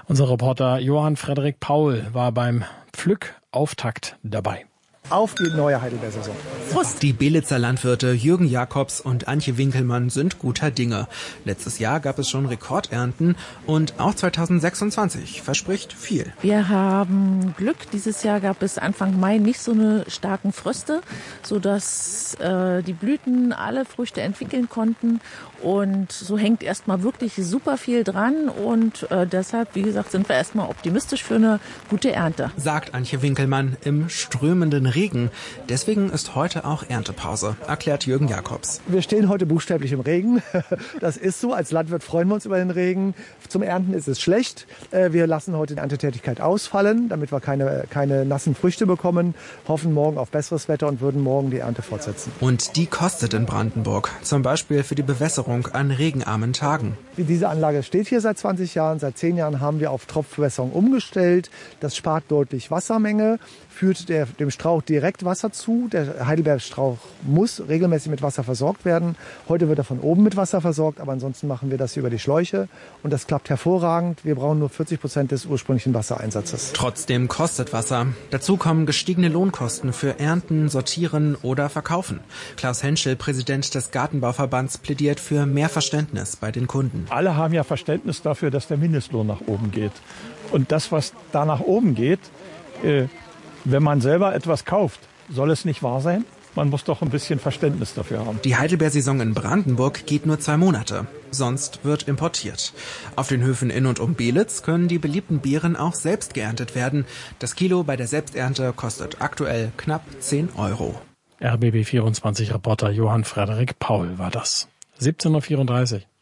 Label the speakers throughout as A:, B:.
A: Unser Reporter Johann Frederik Paul war beim Pflückauftakt dabei.
B: Auf die neue Heidelbeer-Saison.
C: Prost! Die Belitzer Landwirte Jürgen Jakobs und Antje Winkelmann sind guter Dinge. Letztes Jahr gab es schon Rekordernten und auch 2026 verspricht viel.
D: Wir haben Glück. Dieses Jahr gab es Anfang Mai nicht so eine starken Fröste, sodass die Blüten alle Früchte entwickeln konnten. Und so hängt erstmal wirklich super viel dran. Und deshalb, wie gesagt, sind wir erstmal optimistisch für eine gute Ernte.
C: Sagt Antje Winkelmann im strömenden Regen. Deswegen ist heute auch Erntepause, erklärt Jürgen Jakobs.
B: Wir stehen heute buchstäblich im Regen. Das ist so. Als Landwirt freuen wir uns über den Regen. Zum Ernten ist es schlecht. Wir lassen heute die Erntetätigkeit ausfallen, damit wir keine nassen Früchte bekommen. Hoffen morgen auf besseres Wetter und würden morgen die Ernte fortsetzen.
C: Und die kostet in Brandenburg. Zum Beispiel für die Bewässerung an regenarmen Tagen.
B: Diese Anlage steht hier seit 20 Jahren. Seit 10 Jahren haben wir auf Tropfbewässerung umgestellt. Das spart deutlich Wassermenge, führt dem Strauch direkt Wasser zu. Der Heidelbeerstrauch muss regelmäßig mit Wasser versorgt werden. Heute wird er von oben mit Wasser versorgt, aber ansonsten machen wir das über die Schläuche. Und das klappt hervorragend. Wir brauchen nur 40% des ursprünglichen Wassereinsatzes.
C: Trotzdem kostet Wasser. Dazu kommen gestiegene Lohnkosten für Ernten, Sortieren oder Verkaufen. Klaus Henschel, Präsident des Gartenbauverbands, plädiert für mehr Verständnis bei den Kunden.
E: Alle haben ja Verständnis dafür, dass der Mindestlohn nach oben geht. Und das, was da nach oben geht, wenn man selber etwas kauft, soll es nicht wahr sein? Man muss doch ein bisschen Verständnis dafür haben.
C: Die Heidelbeersaison in Brandenburg geht nur 2 Monate. Sonst wird importiert. Auf den Höfen in und um Belitz können die beliebten Beeren auch selbst geerntet werden. Das Kilo bei der Selbsternte kostet aktuell knapp 10 €.
A: RBB24-Reporter Johann Frederik Paul war das. 17:34 Uhr.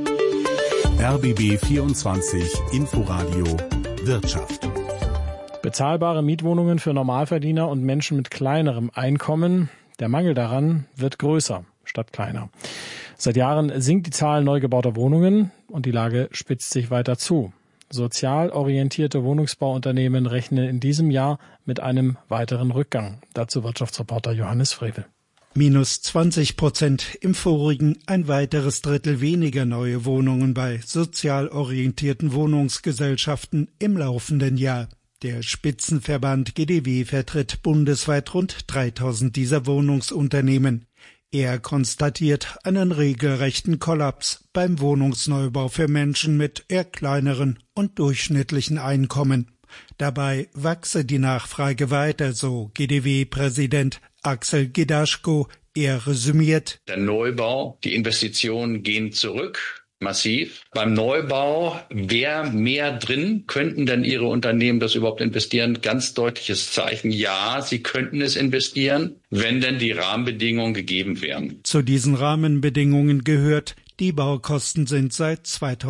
F: RBB 24 Inforadio Wirtschaft.
A: Bezahlbare Mietwohnungen für Normalverdiener und Menschen mit kleinerem Einkommen. Der Mangel daran wird größer statt kleiner. Seit Jahren sinkt die Zahl neu gebauter Wohnungen und die Lage spitzt sich weiter zu. Sozial orientierte Wohnungsbauunternehmen rechnen in diesem Jahr mit einem weiteren Rückgang. Dazu Wirtschaftsreporter Johannes Frevel.
G: Minus 20%, im vorigen ein weiteres Drittel weniger neue Wohnungen bei sozial orientierten Wohnungsgesellschaften im laufenden Jahr. Der Spitzenverband GdW vertritt bundesweit rund 3000 dieser Wohnungsunternehmen. Er konstatiert einen regelrechten Kollaps beim Wohnungsneubau für Menschen mit eher kleineren und durchschnittlichen Einkommen. Dabei wachse die Nachfrage weiter, so GdW-Präsident Axel Gedaschko. Er resümiert:
H: Der Neubau, die Investitionen gehen zurück, massiv. Beim Neubau wäre mehr drin. Könnten denn Ihre Unternehmen das überhaupt investieren? Ganz deutliches Zeichen: Ja, sie könnten es investieren, wenn denn die Rahmenbedingungen gegeben wären.
G: Zu diesen Rahmenbedingungen gehört, die Baukosten sind seit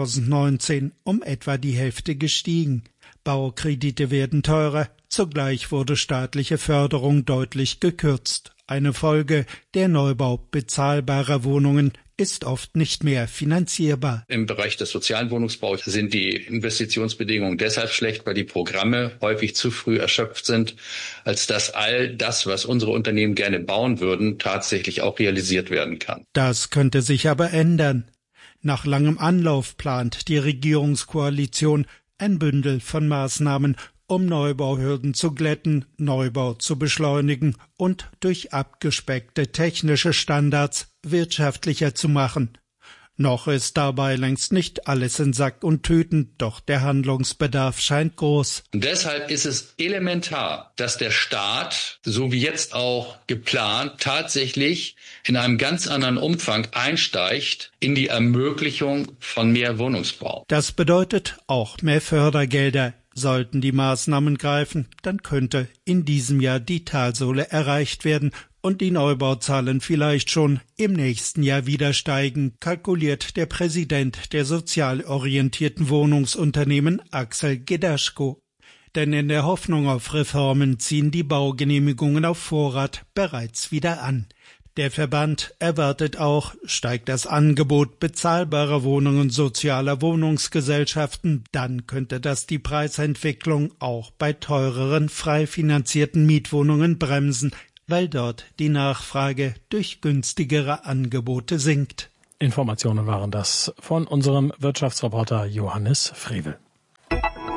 G: 2019 um etwa die Hälfte gestiegen. Baukredite werden teurer, zugleich wurde staatliche Förderung deutlich gekürzt. Eine Folge: der Neubau bezahlbarer Wohnungen ist oft nicht mehr finanzierbar.
H: Im Bereich des sozialen Wohnungsbaus sind die Investitionsbedingungen deshalb schlecht, weil die Programme häufig zu früh erschöpft sind, als dass all das, was unsere Unternehmen gerne bauen würden, tatsächlich auch realisiert werden kann.
G: Das könnte sich aber ändern. Nach langem Anlauf plant die Regierungskoalition ein Bündel von Maßnahmen, um Neubauhürden zu glätten, Neubau zu beschleunigen und durch abgespeckte technische Standards wirtschaftlicher zu machen. Noch ist dabei längst nicht alles in Sack und Tüten, doch der Handlungsbedarf scheint groß.
H: Und deshalb ist es elementar, dass der Staat, so wie jetzt auch geplant, tatsächlich in einem ganz anderen Umfang einsteigt in die Ermöglichung von mehr Wohnungsbau.
G: Das bedeutet auch mehr Fördergelder. Sollten die Maßnahmen greifen, dann könnte in diesem Jahr die Talsohle erreicht werden und die Neubauzahlen vielleicht schon im nächsten Jahr wieder steigen, kalkuliert der Präsident der sozial orientierten Wohnungsunternehmen Axel Gedaschko. Denn in der Hoffnung auf Reformen ziehen die Baugenehmigungen auf Vorrat bereits wieder an. Der Verband erwartet auch, steigt das Angebot bezahlbarer Wohnungen sozialer Wohnungsgesellschaften, dann könnte das die Preisentwicklung auch bei teureren, frei finanzierten Mietwohnungen bremsen, weil dort die Nachfrage durch günstigere Angebote sinkt.
A: Informationen waren das von unserem Wirtschaftsreporter Johannes Frevel.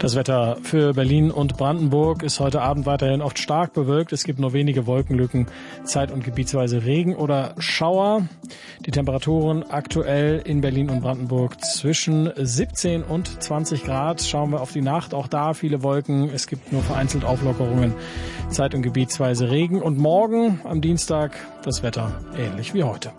A: Das Wetter für Berlin und Brandenburg ist heute Abend weiterhin oft stark bewölkt. Es gibt nur wenige Wolkenlücken, zeit- und gebietsweise Regen oder Schauer. Die Temperaturen aktuell in Berlin und Brandenburg zwischen 17 und 20 Grad. Schauen wir auf die Nacht, auch da viele Wolken. Es gibt nur vereinzelt Auflockerungen, zeit- und gebietsweise Regen. Und morgen am Dienstag das Wetter ähnlich wie heute.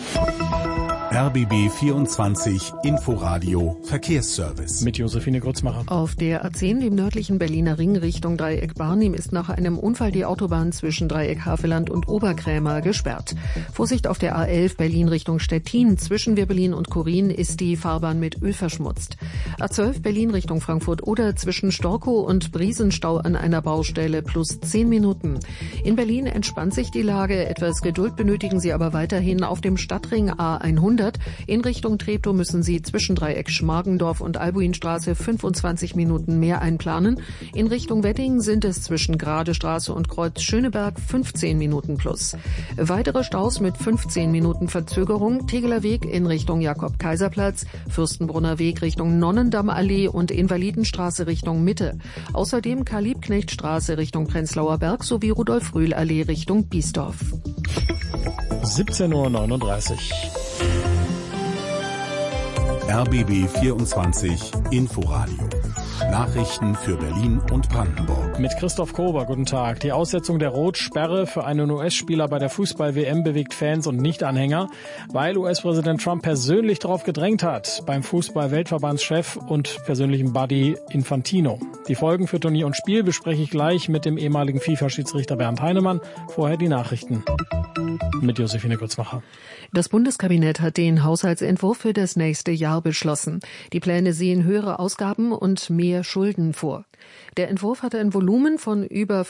F: RBB 24 Inforadio Verkehrsservice.
A: Mit Josephine Grutzmacher.
I: Auf der A10, dem nördlichen Berliner Ring Richtung Dreieck Barnim, ist nach einem Unfall die Autobahn zwischen Dreieck Havelland und Oberkrämer gesperrt. Vorsicht auf der A11 Berlin Richtung Stettin. Zwischen Wirbelin und Kurin ist die Fahrbahn mit Öl verschmutzt. A12 Berlin Richtung Frankfurt oder zwischen Storkow und Briesenstau an einer Baustelle plus 10 Minuten. In Berlin entspannt sich die Lage. Etwas Geduld benötigen Sie aber weiterhin auf dem Stadtring A100. In Richtung Treptow müssen Sie zwischen Dreieck Schmargendorf und Albuinstraße 25 Minuten mehr einplanen. In Richtung Wedding sind es zwischen Gradestraße und Kreuz Schöneberg 15 Minuten plus. Weitere Staus mit 15 Minuten Verzögerung: Tegeler Weg in Richtung Jakob-Kaiser-Platz, Fürstenbrunner Weg Richtung Nonnendammallee und Invalidenstraße Richtung Mitte. Außerdem Karl-Liebknecht-Straße Richtung Prenzlauer Berg sowie Rudolf-Rühl-Allee Richtung Biesdorf.
A: 17:39 Uhr.
F: RBB 24 Inforadio. Nachrichten für Berlin und Brandenburg.
A: Mit Christoph Kober, guten Tag. Die Aussetzung der Rotsperre für einen US-Spieler bei der Fußball-WM bewegt Fans und Nicht-Anhänger, weil US-Präsident Trump persönlich darauf gedrängt hat, beim Fußball-Weltverbandschef und persönlichen Buddy Infantino. Die Folgen für Turnier und Spiel bespreche ich gleich mit dem ehemaligen FIFA-Schiedsrichter Bernd Heinemann. Vorher die Nachrichten mit Josephine Grutzmacher.
I: Das Bundeskabinett hat den Haushaltsentwurf für das nächste Jahr beschlossen. Die Pläne sehen höhere Ausgaben und mehr Schulden vor. Der Entwurf hat ein Volumen von über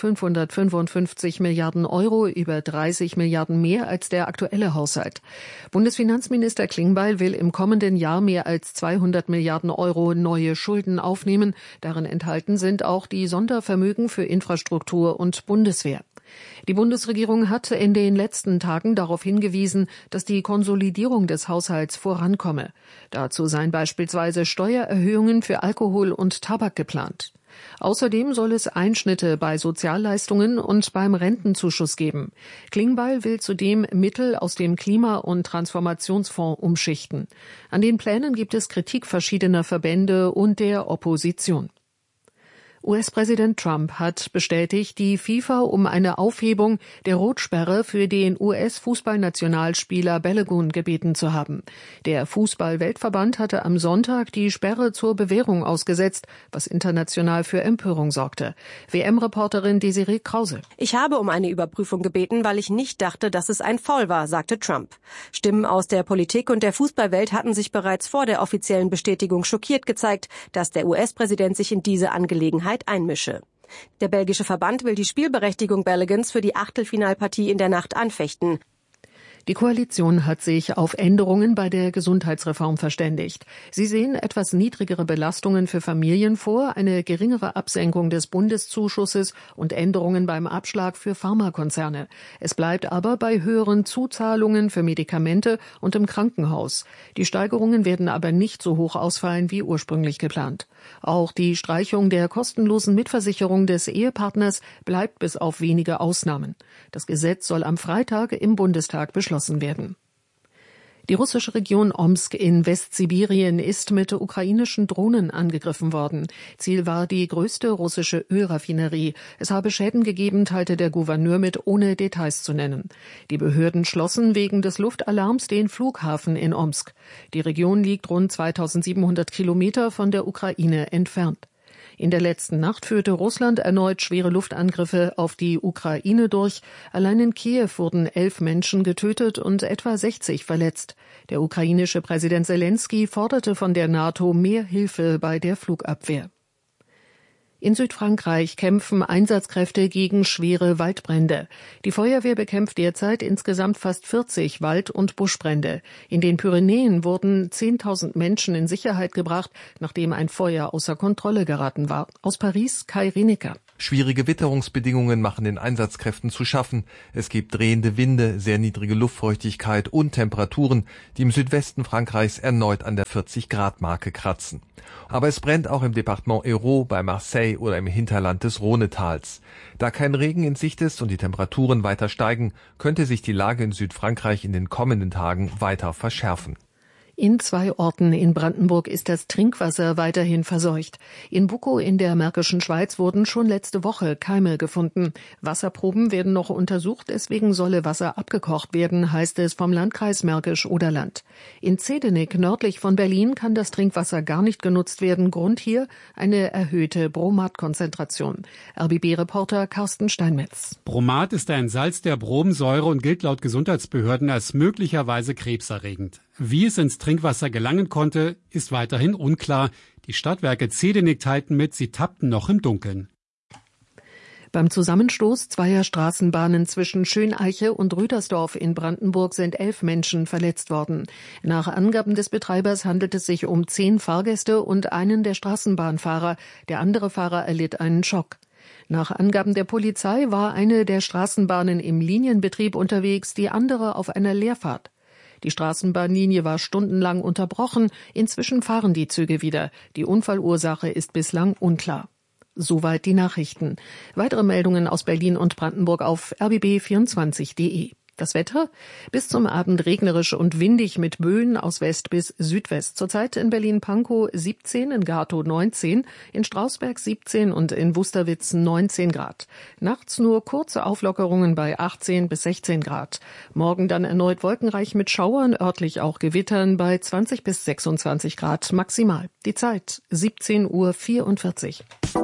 I: 555 Milliarden Euro, über 30 Milliarden mehr als der aktuelle Haushalt. Bundesfinanzminister Klingbeil will im kommenden Jahr mehr als 200 Milliarden Euro neue Schulden aufnehmen. Darin enthalten sind auch die Sondervermögen für Infrastruktur und Bundeswehr. Die Bundesregierung hat in den letzten Tagen darauf hingewiesen, dass die Konsolidierung des Haushalts vorankomme. Dazu seien beispielsweise Steuererhöhungen für Alkohol und Tabak geplant. Außerdem soll es Einschnitte bei Sozialleistungen und beim Rentenzuschuss geben. Klingbeil will zudem Mittel aus dem Klima- und Transformationsfonds umschichten. An den Plänen gibt es Kritik verschiedener Verbände und der Opposition. US-Präsident Trump hat bestätigt, die FIFA um eine Aufhebung der Rotsperre für den US-Fußballnationalspieler Balogun gebeten zu haben. Der Fußball-Weltverband hatte am Sonntag die Sperre zur Bewährung ausgesetzt, was international für Empörung sorgte. WM-Reporterin Desiree Krause.
J: Ich habe um eine Überprüfung gebeten, weil ich nicht dachte, dass es ein Foul war, sagte Trump. Stimmen aus der Politik und der Fußballwelt hatten sich bereits vor der offiziellen Bestätigung schockiert gezeigt, dass der US-Präsident sich in diese Angelegenheit einmische. Der belgische Verband will die Spielberechtigung Balogans für die Achtelfinalpartie in der Nacht anfechten.
I: Die Koalition hat sich auf Änderungen bei der Gesundheitsreform verständigt. Sie sehen etwas niedrigere Belastungen für Familien vor, eine geringere Absenkung des Bundeszuschusses und Änderungen beim Abschlag für Pharmakonzerne. Es bleibt aber bei höheren Zuzahlungen für Medikamente und im Krankenhaus. Die Steigerungen werden aber nicht so hoch ausfallen wie ursprünglich geplant. Auch die Streichung der kostenlosen Mitversicherung des Ehepartners bleibt bis auf wenige Ausnahmen. Das Gesetz soll am Freitag im Bundestag beschlossen werden. Die russische Region Omsk in Westsibirien ist mit ukrainischen Drohnen angegriffen worden. Ziel war die größte russische Ölraffinerie. Es habe Schäden gegeben, teilte der Gouverneur mit, ohne Details zu nennen. Die Behörden schlossen wegen des Luftalarms den Flughafen in Omsk. Die Region liegt rund 2700 Kilometer von der Ukraine entfernt. In der letzten Nacht führte Russland erneut schwere Luftangriffe auf die Ukraine durch. Allein in Kiew wurden 11 Menschen getötet und etwa 60 verletzt. Der ukrainische Präsident Selenskyj forderte von der NATO mehr Hilfe bei der Flugabwehr. In Südfrankreich kämpfen Einsatzkräfte gegen schwere Waldbrände. Die Feuerwehr bekämpft derzeit insgesamt fast 40 Wald- und Buschbrände. In den Pyrenäen wurden 10.000 Menschen in Sicherheit gebracht, nachdem ein Feuer außer Kontrolle geraten war. Aus Paris, Kai Rinecker.
K: Schwierige Witterungsbedingungen machen den Einsatzkräften zu schaffen. Es gibt drehende Winde, sehr niedrige Luftfeuchtigkeit und Temperaturen, die im Südwesten Frankreichs erneut an der 40-Grad-Marke kratzen. Aber es brennt auch im Departement Hérault, bei Marseille oder im Hinterland des Rhonetals. Da kein Regen in Sicht ist und die Temperaturen weiter steigen, könnte sich die Lage in Südfrankreich in den kommenden Tagen weiter verschärfen.
I: In 2 Orten in Brandenburg ist das Trinkwasser weiterhin verseucht. In Buckow in der Märkischen Schweiz wurden schon letzte Woche Keime gefunden. Wasserproben werden noch untersucht, deswegen solle Wasser abgekocht werden, heißt es vom Landkreis Märkisch-Oderland. In Zedenik, nördlich von Berlin, kann das Trinkwasser gar nicht genutzt werden. Grund hier eine erhöhte Bromatkonzentration. RBB-Reporter Carsten Steinmetz.
L: Bromat ist ein Salz der Bromsäure und gilt laut Gesundheitsbehörden als möglicherweise krebserregend. Wie es ins Trinkwasser gelangen konnte, ist weiterhin unklar. Die Stadtwerke Zedenik teilten mit, sie tappten noch im Dunkeln.
I: Beim Zusammenstoß zweier Straßenbahnen zwischen Schöneiche und Rüdersdorf in Brandenburg sind 11 Menschen verletzt worden. Nach Angaben des Betreibers handelt es sich um 10 Fahrgäste und einen der Straßenbahnfahrer. Der andere Fahrer erlitt einen Schock. Nach Angaben der Polizei war eine der Straßenbahnen im Linienbetrieb unterwegs, die andere auf einer Leerfahrt. Die Straßenbahnlinie war stundenlang unterbrochen. Inzwischen fahren die Züge wieder. Die Unfallursache ist bislang unklar. Soweit die Nachrichten. Weitere Meldungen aus Berlin und Brandenburg auf rbb24.de. Das Wetter? Bis zum Abend regnerisch und windig mit Böen aus West bis Südwest. Zurzeit in Berlin-Pankow 17, in Gatow 19, in Strausberg 17 und in Wusterwitz 19 Grad. Nachts nur kurze Auflockerungen bei 18 bis 16 Grad. Morgen dann erneut wolkenreich mit Schauern, örtlich auch Gewittern bei 20 bis 26 Grad maximal. Die Zeit 17:44 Uhr.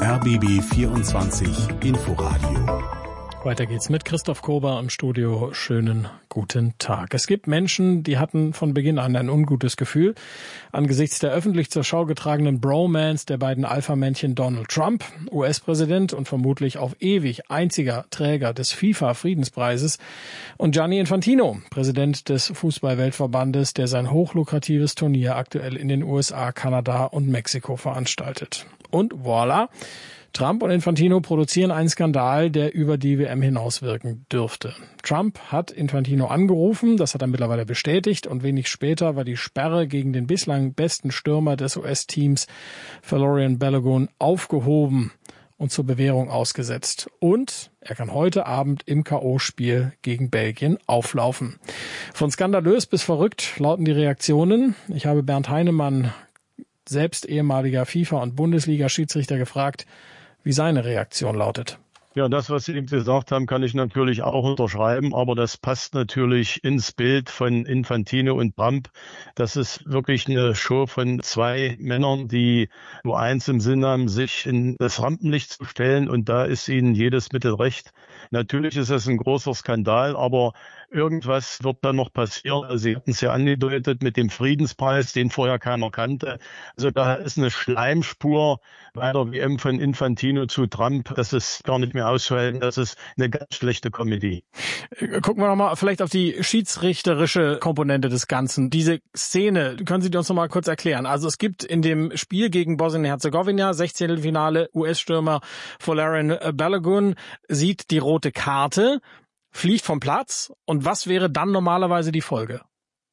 F: RBB 24 Inforadio.
A: Weiter geht's mit Christoph Kober im Studio. Schönen guten Tag. Es gibt Menschen, die hatten von Beginn an ein ungutes Gefühl angesichts der öffentlich zur Schau getragenen Bromance der beiden Alpha-Männchen Donald Trump, US-Präsident und vermutlich auf ewig einziger Träger des FIFA-Friedenspreises, und Gianni Infantino, Präsident des Fußball-Weltverbandes, der sein hochlukratives Turnier aktuell in den USA, Kanada und Mexiko veranstaltet. Und voilà! Trump und Infantino produzieren einen Skandal, der über die WM hinauswirken dürfte. Trump hat Infantino angerufen, das hat er mittlerweile bestätigt, und wenig später war die Sperre gegen den bislang besten Stürmer des US-Teams, Folarin Balogun, aufgehoben und zur Bewährung ausgesetzt. Und er kann heute Abend im K.O.-Spiel gegen Belgien auflaufen. Von skandalös bis verrückt lauten die Reaktionen. Ich habe Bernd Heinemann, selbst ehemaliger FIFA- und Bundesliga-Schiedsrichter, gefragt, wie seine Reaktion lautet.
E: Ja, das, was Sie eben gesagt haben, kann ich natürlich auch unterschreiben, aber das passt natürlich ins Bild von Infantino und Trump. Das ist wirklich eine Show von 2 Männern, die nur eins im Sinn haben, sich in das Rampenlicht zu stellen, und da ist ihnen jedes Mittel recht. Natürlich ist das ein großer Skandal, aber irgendwas wird da noch passieren. Sie hatten es ja angedeutet mit dem Friedenspreis, den vorher keiner kannte. Also da ist eine Schleimspur bei der WM von Infantino zu Trump. Das ist gar nicht mehr auszuhalten. Das ist eine ganz schlechte Comedy.
A: Gucken wir nochmal vielleicht auf die schiedsrichterische Komponente des Ganzen. Diese Szene, können Sie uns noch mal kurz erklären? Also es gibt in dem Spiel gegen Bosnien-Herzegowina, 16. US-Stürmer Folarin Balogun sieht die rote Karte, fliegt vom Platz, und was wäre dann normalerweise die Folge?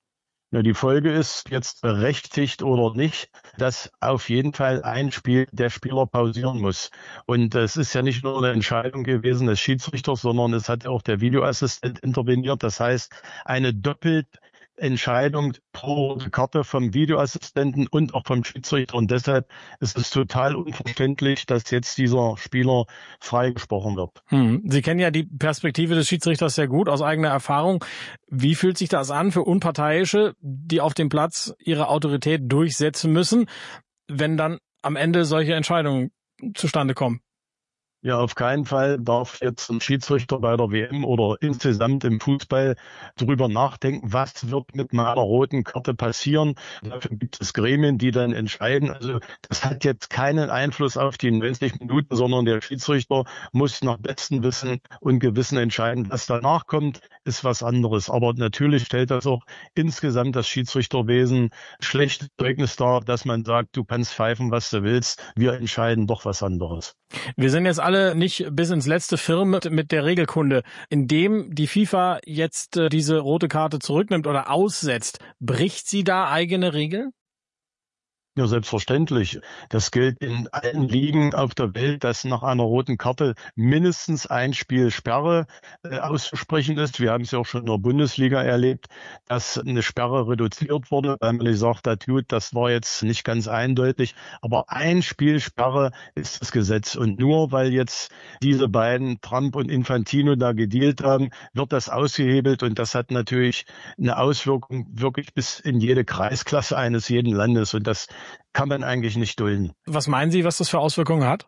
E: Ja, die Folge ist jetzt berechtigt oder nicht, dass auf jeden Fall ein Spiel der Spieler pausieren muss. Und es ist ja nicht nur eine Entscheidung gewesen des Schiedsrichters, sondern es hat auch der Videoassistent interveniert. Das heißt, eine Doppelentscheidung pro Karte vom Videoassistenten und auch vom Schiedsrichter. Und deshalb ist es total unverständlich, dass jetzt dieser Spieler freigesprochen wird.
A: Sie kennen ja die Perspektive des Schiedsrichters sehr gut aus eigener Erfahrung. Wie fühlt sich das an für Unparteiische, die auf dem Platz ihre Autorität durchsetzen müssen, wenn dann am Ende solche Entscheidungen zustande kommen?
E: Ja, auf keinen Fall darf jetzt ein Schiedsrichter bei der WM oder insgesamt im Fußball drüber nachdenken, was wird mit meiner roten Karte passieren. Dafür gibt es Gremien, die dann entscheiden. Also das hat jetzt keinen Einfluss auf die 90 Minuten, sondern der Schiedsrichter muss nach bestem Wissen und Gewissen entscheiden. Was danach kommt, ist was anderes. Aber natürlich stellt das auch insgesamt das Schiedsrichterwesen schlechtes Zeugnis dar, dass man sagt, du kannst pfeifen, was du willst. Wir entscheiden doch was anderes.
A: Wir sind jetzt alle nicht bis ins letzte firm mit der Regelkunde. Indem die FIFA jetzt diese rote Karte zurücknimmt oder aussetzt, bricht sie da eigene Regeln?
M: Ja, selbstverständlich. Das gilt in allen Ligen auf der Welt, dass nach einer roten Karte mindestens ein Spiel Sperre auszusprechen ist. Wir haben es ja auch schon in der Bundesliga erlebt, dass eine Sperre reduziert wurde, weil man gesagt hat, gut, das war jetzt nicht ganz eindeutig. Aber ein Spiel Sperre ist das Gesetz. Und nur weil jetzt diese beiden, Trump und Infantino, da gedealt haben, wird das ausgehebelt. Und das hat natürlich eine Auswirkung wirklich bis in jede Kreisklasse eines jeden Landes. Und das kann man eigentlich nicht dulden.
A: Was meinen Sie, was das für Auswirkungen hat?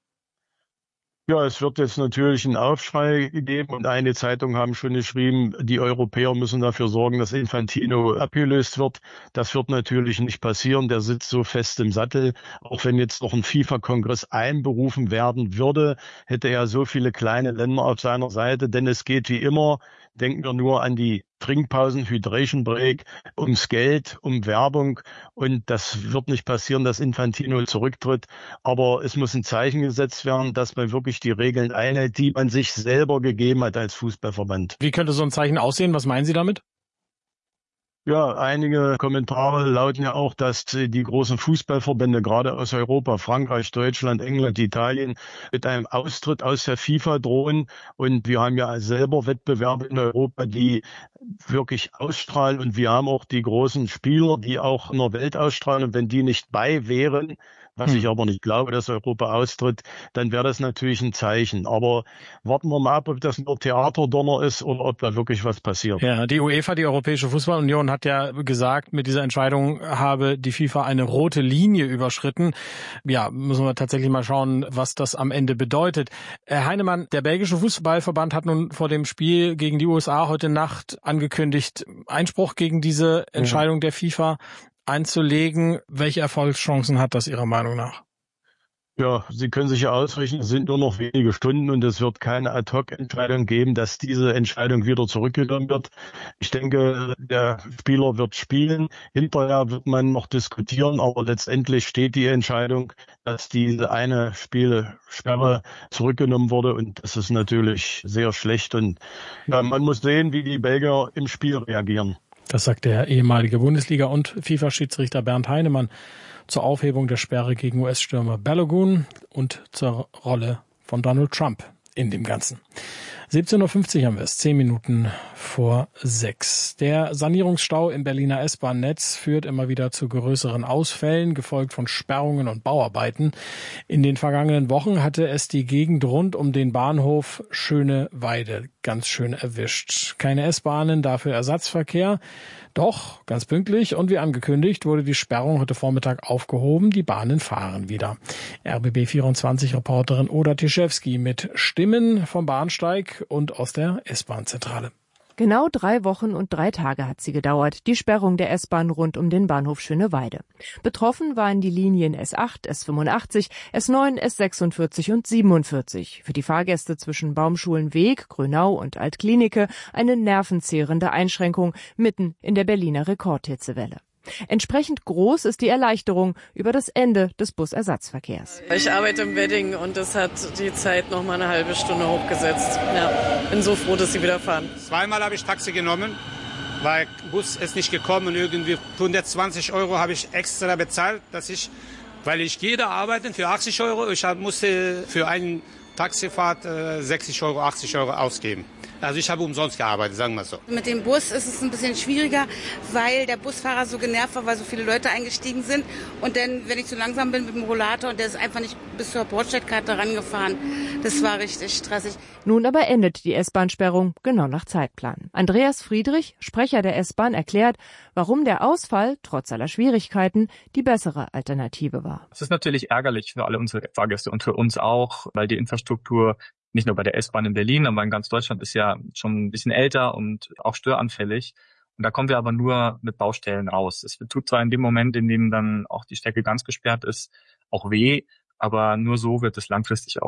M: Ja, es wird jetzt natürlich einen Aufschrei gegeben und einige Zeitungen haben schon geschrieben, die Europäer müssen dafür sorgen, dass Infantino abgelöst wird. Das wird natürlich nicht passieren. Der sitzt so fest im Sattel. Auch wenn jetzt noch ein FIFA-Kongress einberufen werden würde, hätte er so viele kleine Länder auf seiner Seite. Denn es geht wie immer, denken wir nur an die Trinkpausen, Hydration Break, ums Geld, um Werbung. Und das wird nicht passieren, dass Infantino zurücktritt. Aber es muss ein Zeichen gesetzt werden, dass man wirklich die Regeln einhält, die man sich selber gegeben hat als Fußballverband.
A: Wie könnte so ein Zeichen aussehen? Was meinen Sie damit?
M: Ja, einige Kommentare lauten ja auch, dass die großen Fußballverbände, gerade aus Europa, Frankreich, Deutschland, England, Italien, mit einem Austritt aus der FIFA drohen. Und wir haben ja selber Wettbewerbe in Europa, die wirklich ausstrahlen. Und wir haben auch die großen Spieler, die auch in der Welt ausstrahlen. Und wenn die nicht bei wären, was ich aber nicht glaube, dass Europa austritt, dann wäre das natürlich ein Zeichen. Aber warten wir mal ab, ob das nur Theaterdonner ist oder ob da wirklich was passiert.
A: Ja, die UEFA, die Europäische Fußballunion, hat ja gesagt, mit dieser Entscheidung habe die FIFA eine rote Linie überschritten. Ja, müssen wir tatsächlich mal schauen, was das am Ende bedeutet. Herr Heinemann, der belgische Fußballverband hat nun vor dem Spiel gegen die USA heute Nacht angekündigt, Einspruch gegen diese Entscheidung der FIFA einzulegen. Welche Erfolgschancen hat das Ihrer Meinung nach?
M: Ja, Sie können sich ja ausrechnen, es sind nur noch wenige Stunden und es wird keine Ad-hoc-Entscheidung geben, dass diese Entscheidung wieder zurückgenommen wird. Ich denke, der Spieler wird spielen. Hinterher wird man noch diskutieren, aber letztendlich steht die Entscheidung, dass diese eine Spielsperre zurückgenommen wurde und das ist natürlich sehr schlecht und ja, man muss sehen, wie die Belgier im Spiel reagieren.
A: Das sagt der ehemalige Bundesliga- und FIFA-Schiedsrichter Bernd Heinemann zur Aufhebung der Sperre gegen US-Stürmer Balogun und zur Rolle von Donald Trump in dem Ganzen. 17.50 Uhr haben wir es, 10 Minuten vor 6. Der Sanierungsstau im Berliner S-Bahn-Netz führt immer wieder zu größeren Ausfällen, gefolgt von Sperrungen und Bauarbeiten. In den vergangenen Wochen hatte es die Gegend rund um den Bahnhof Schöneweide ganz schön erwischt. Keine S-Bahnen, dafür Ersatzverkehr. Doch, ganz pünktlich und wie angekündigt wurde die Sperrung heute Vormittag aufgehoben. Die Bahnen fahren wieder. RBB24-Reporterin Oda Tischewski mit Stimmen vom Bahnsteig und aus der S-Bahn-Zentrale.
N: Genau 3 Wochen und 3 Tage hat sie gedauert, die Sperrung der S-Bahn rund um den Bahnhof Schöneweide. Betroffen waren die Linien S8, S85, S9, S46 und 47. Für die Fahrgäste zwischen Baumschulenweg, Grünau und Altklinike eine nervenzehrende Einschränkung mitten in der Berliner Rekordhitzewelle. Entsprechend groß ist die Erleichterung über das Ende des Busersatzverkehrs.
O: Ich arbeite im Wedding und das hat die Zeit noch mal eine halbe Stunde hochgesetzt. Ja, bin so froh, dass sie wieder fahren.
P: Zweimal habe ich Taxi genommen, weil Bus ist nicht gekommen und irgendwie 120 € habe ich extra bezahlt, weil ich gehe da arbeiten für 80 €. Ich musste für eine Taxifahrt 60 €, 80 € ausgeben. Also ich habe umsonst gearbeitet, sagen wir so.
Q: Mit dem Bus ist es ein bisschen schwieriger, weil der Busfahrer so genervt war, weil so viele Leute eingestiegen sind. Und dann, wenn ich zu langsam bin mit dem Rollator und der ist einfach nicht bis zur Bordsteinkarte rangefahren. Das war richtig stressig.
N: Nun aber endet die S-Bahn-Sperrung genau nach Zeitplan. Andreas Friedrich, Sprecher der S-Bahn, erklärt, warum der Ausfall, trotz aller Schwierigkeiten, die bessere Alternative war.
R: Es ist natürlich ärgerlich für alle unsere Fahrgäste und für uns auch, weil die Infrastruktur nicht nur bei der S-Bahn in Berlin, aber in ganz Deutschland ist ja schon ein bisschen älter und auch störanfällig. Und da kommen wir aber nur mit Baustellen raus. Es tut zwar in dem Moment, in dem dann auch die Strecke ganz gesperrt ist, auch weh, aber nur so wird es langfristig auch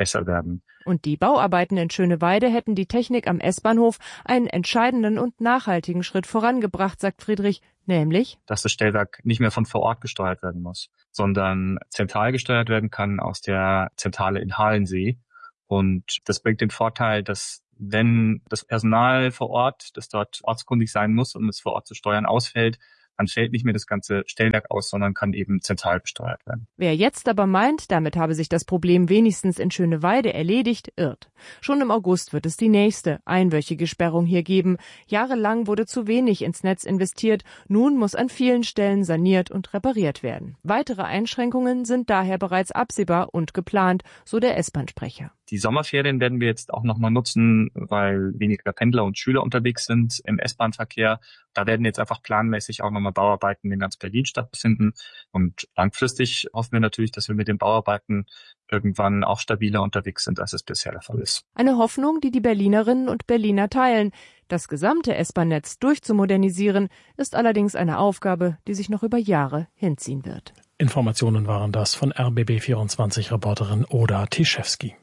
R: besser werden.
N: Und die Bauarbeiten in Schöneweide hätten die Technik am S-Bahnhof einen entscheidenden und nachhaltigen Schritt vorangebracht, sagt Friedrich, nämlich,
R: dass das Stellwerk nicht mehr von vor Ort gesteuert werden muss, sondern zentral gesteuert werden kann aus der Zentrale in Halensee. Und das bringt den Vorteil, dass wenn das Personal vor Ort, das dort ortskundig sein muss, um es vor Ort zu steuern, ausfällt, dann fällt nicht mehr das ganze Stellwerk aus, sondern kann eben zentral gesteuert werden.
N: Wer jetzt aber meint, damit habe sich das Problem wenigstens in Schöneweide erledigt, irrt. Schon im August wird es die nächste einwöchige Sperrung hier geben. Jahrelang wurde zu wenig ins Netz investiert. Nun muss an vielen Stellen saniert und repariert werden. Weitere Einschränkungen sind daher bereits absehbar und geplant, so der S-Bahn-Sprecher.
R: Die Sommerferien werden wir jetzt auch nochmal nutzen, weil weniger Pendler und Schüler unterwegs sind im S-Bahn-Verkehr. Da werden jetzt einfach planmäßig auch nochmal Bauarbeiten in ganz Berlin stattfinden. Und langfristig hoffen wir natürlich, dass wir mit den Bauarbeiten irgendwann auch stabiler unterwegs sind, als es bisher der Fall ist.
N: Eine Hoffnung, die die Berlinerinnen und Berliner teilen. Das gesamte S-Bahn-Netz durchzumodernisieren, ist allerdings eine Aufgabe, die sich noch über Jahre hinziehen wird.
A: Informationen waren das von RBB24-Reporterin Oda Tischewski.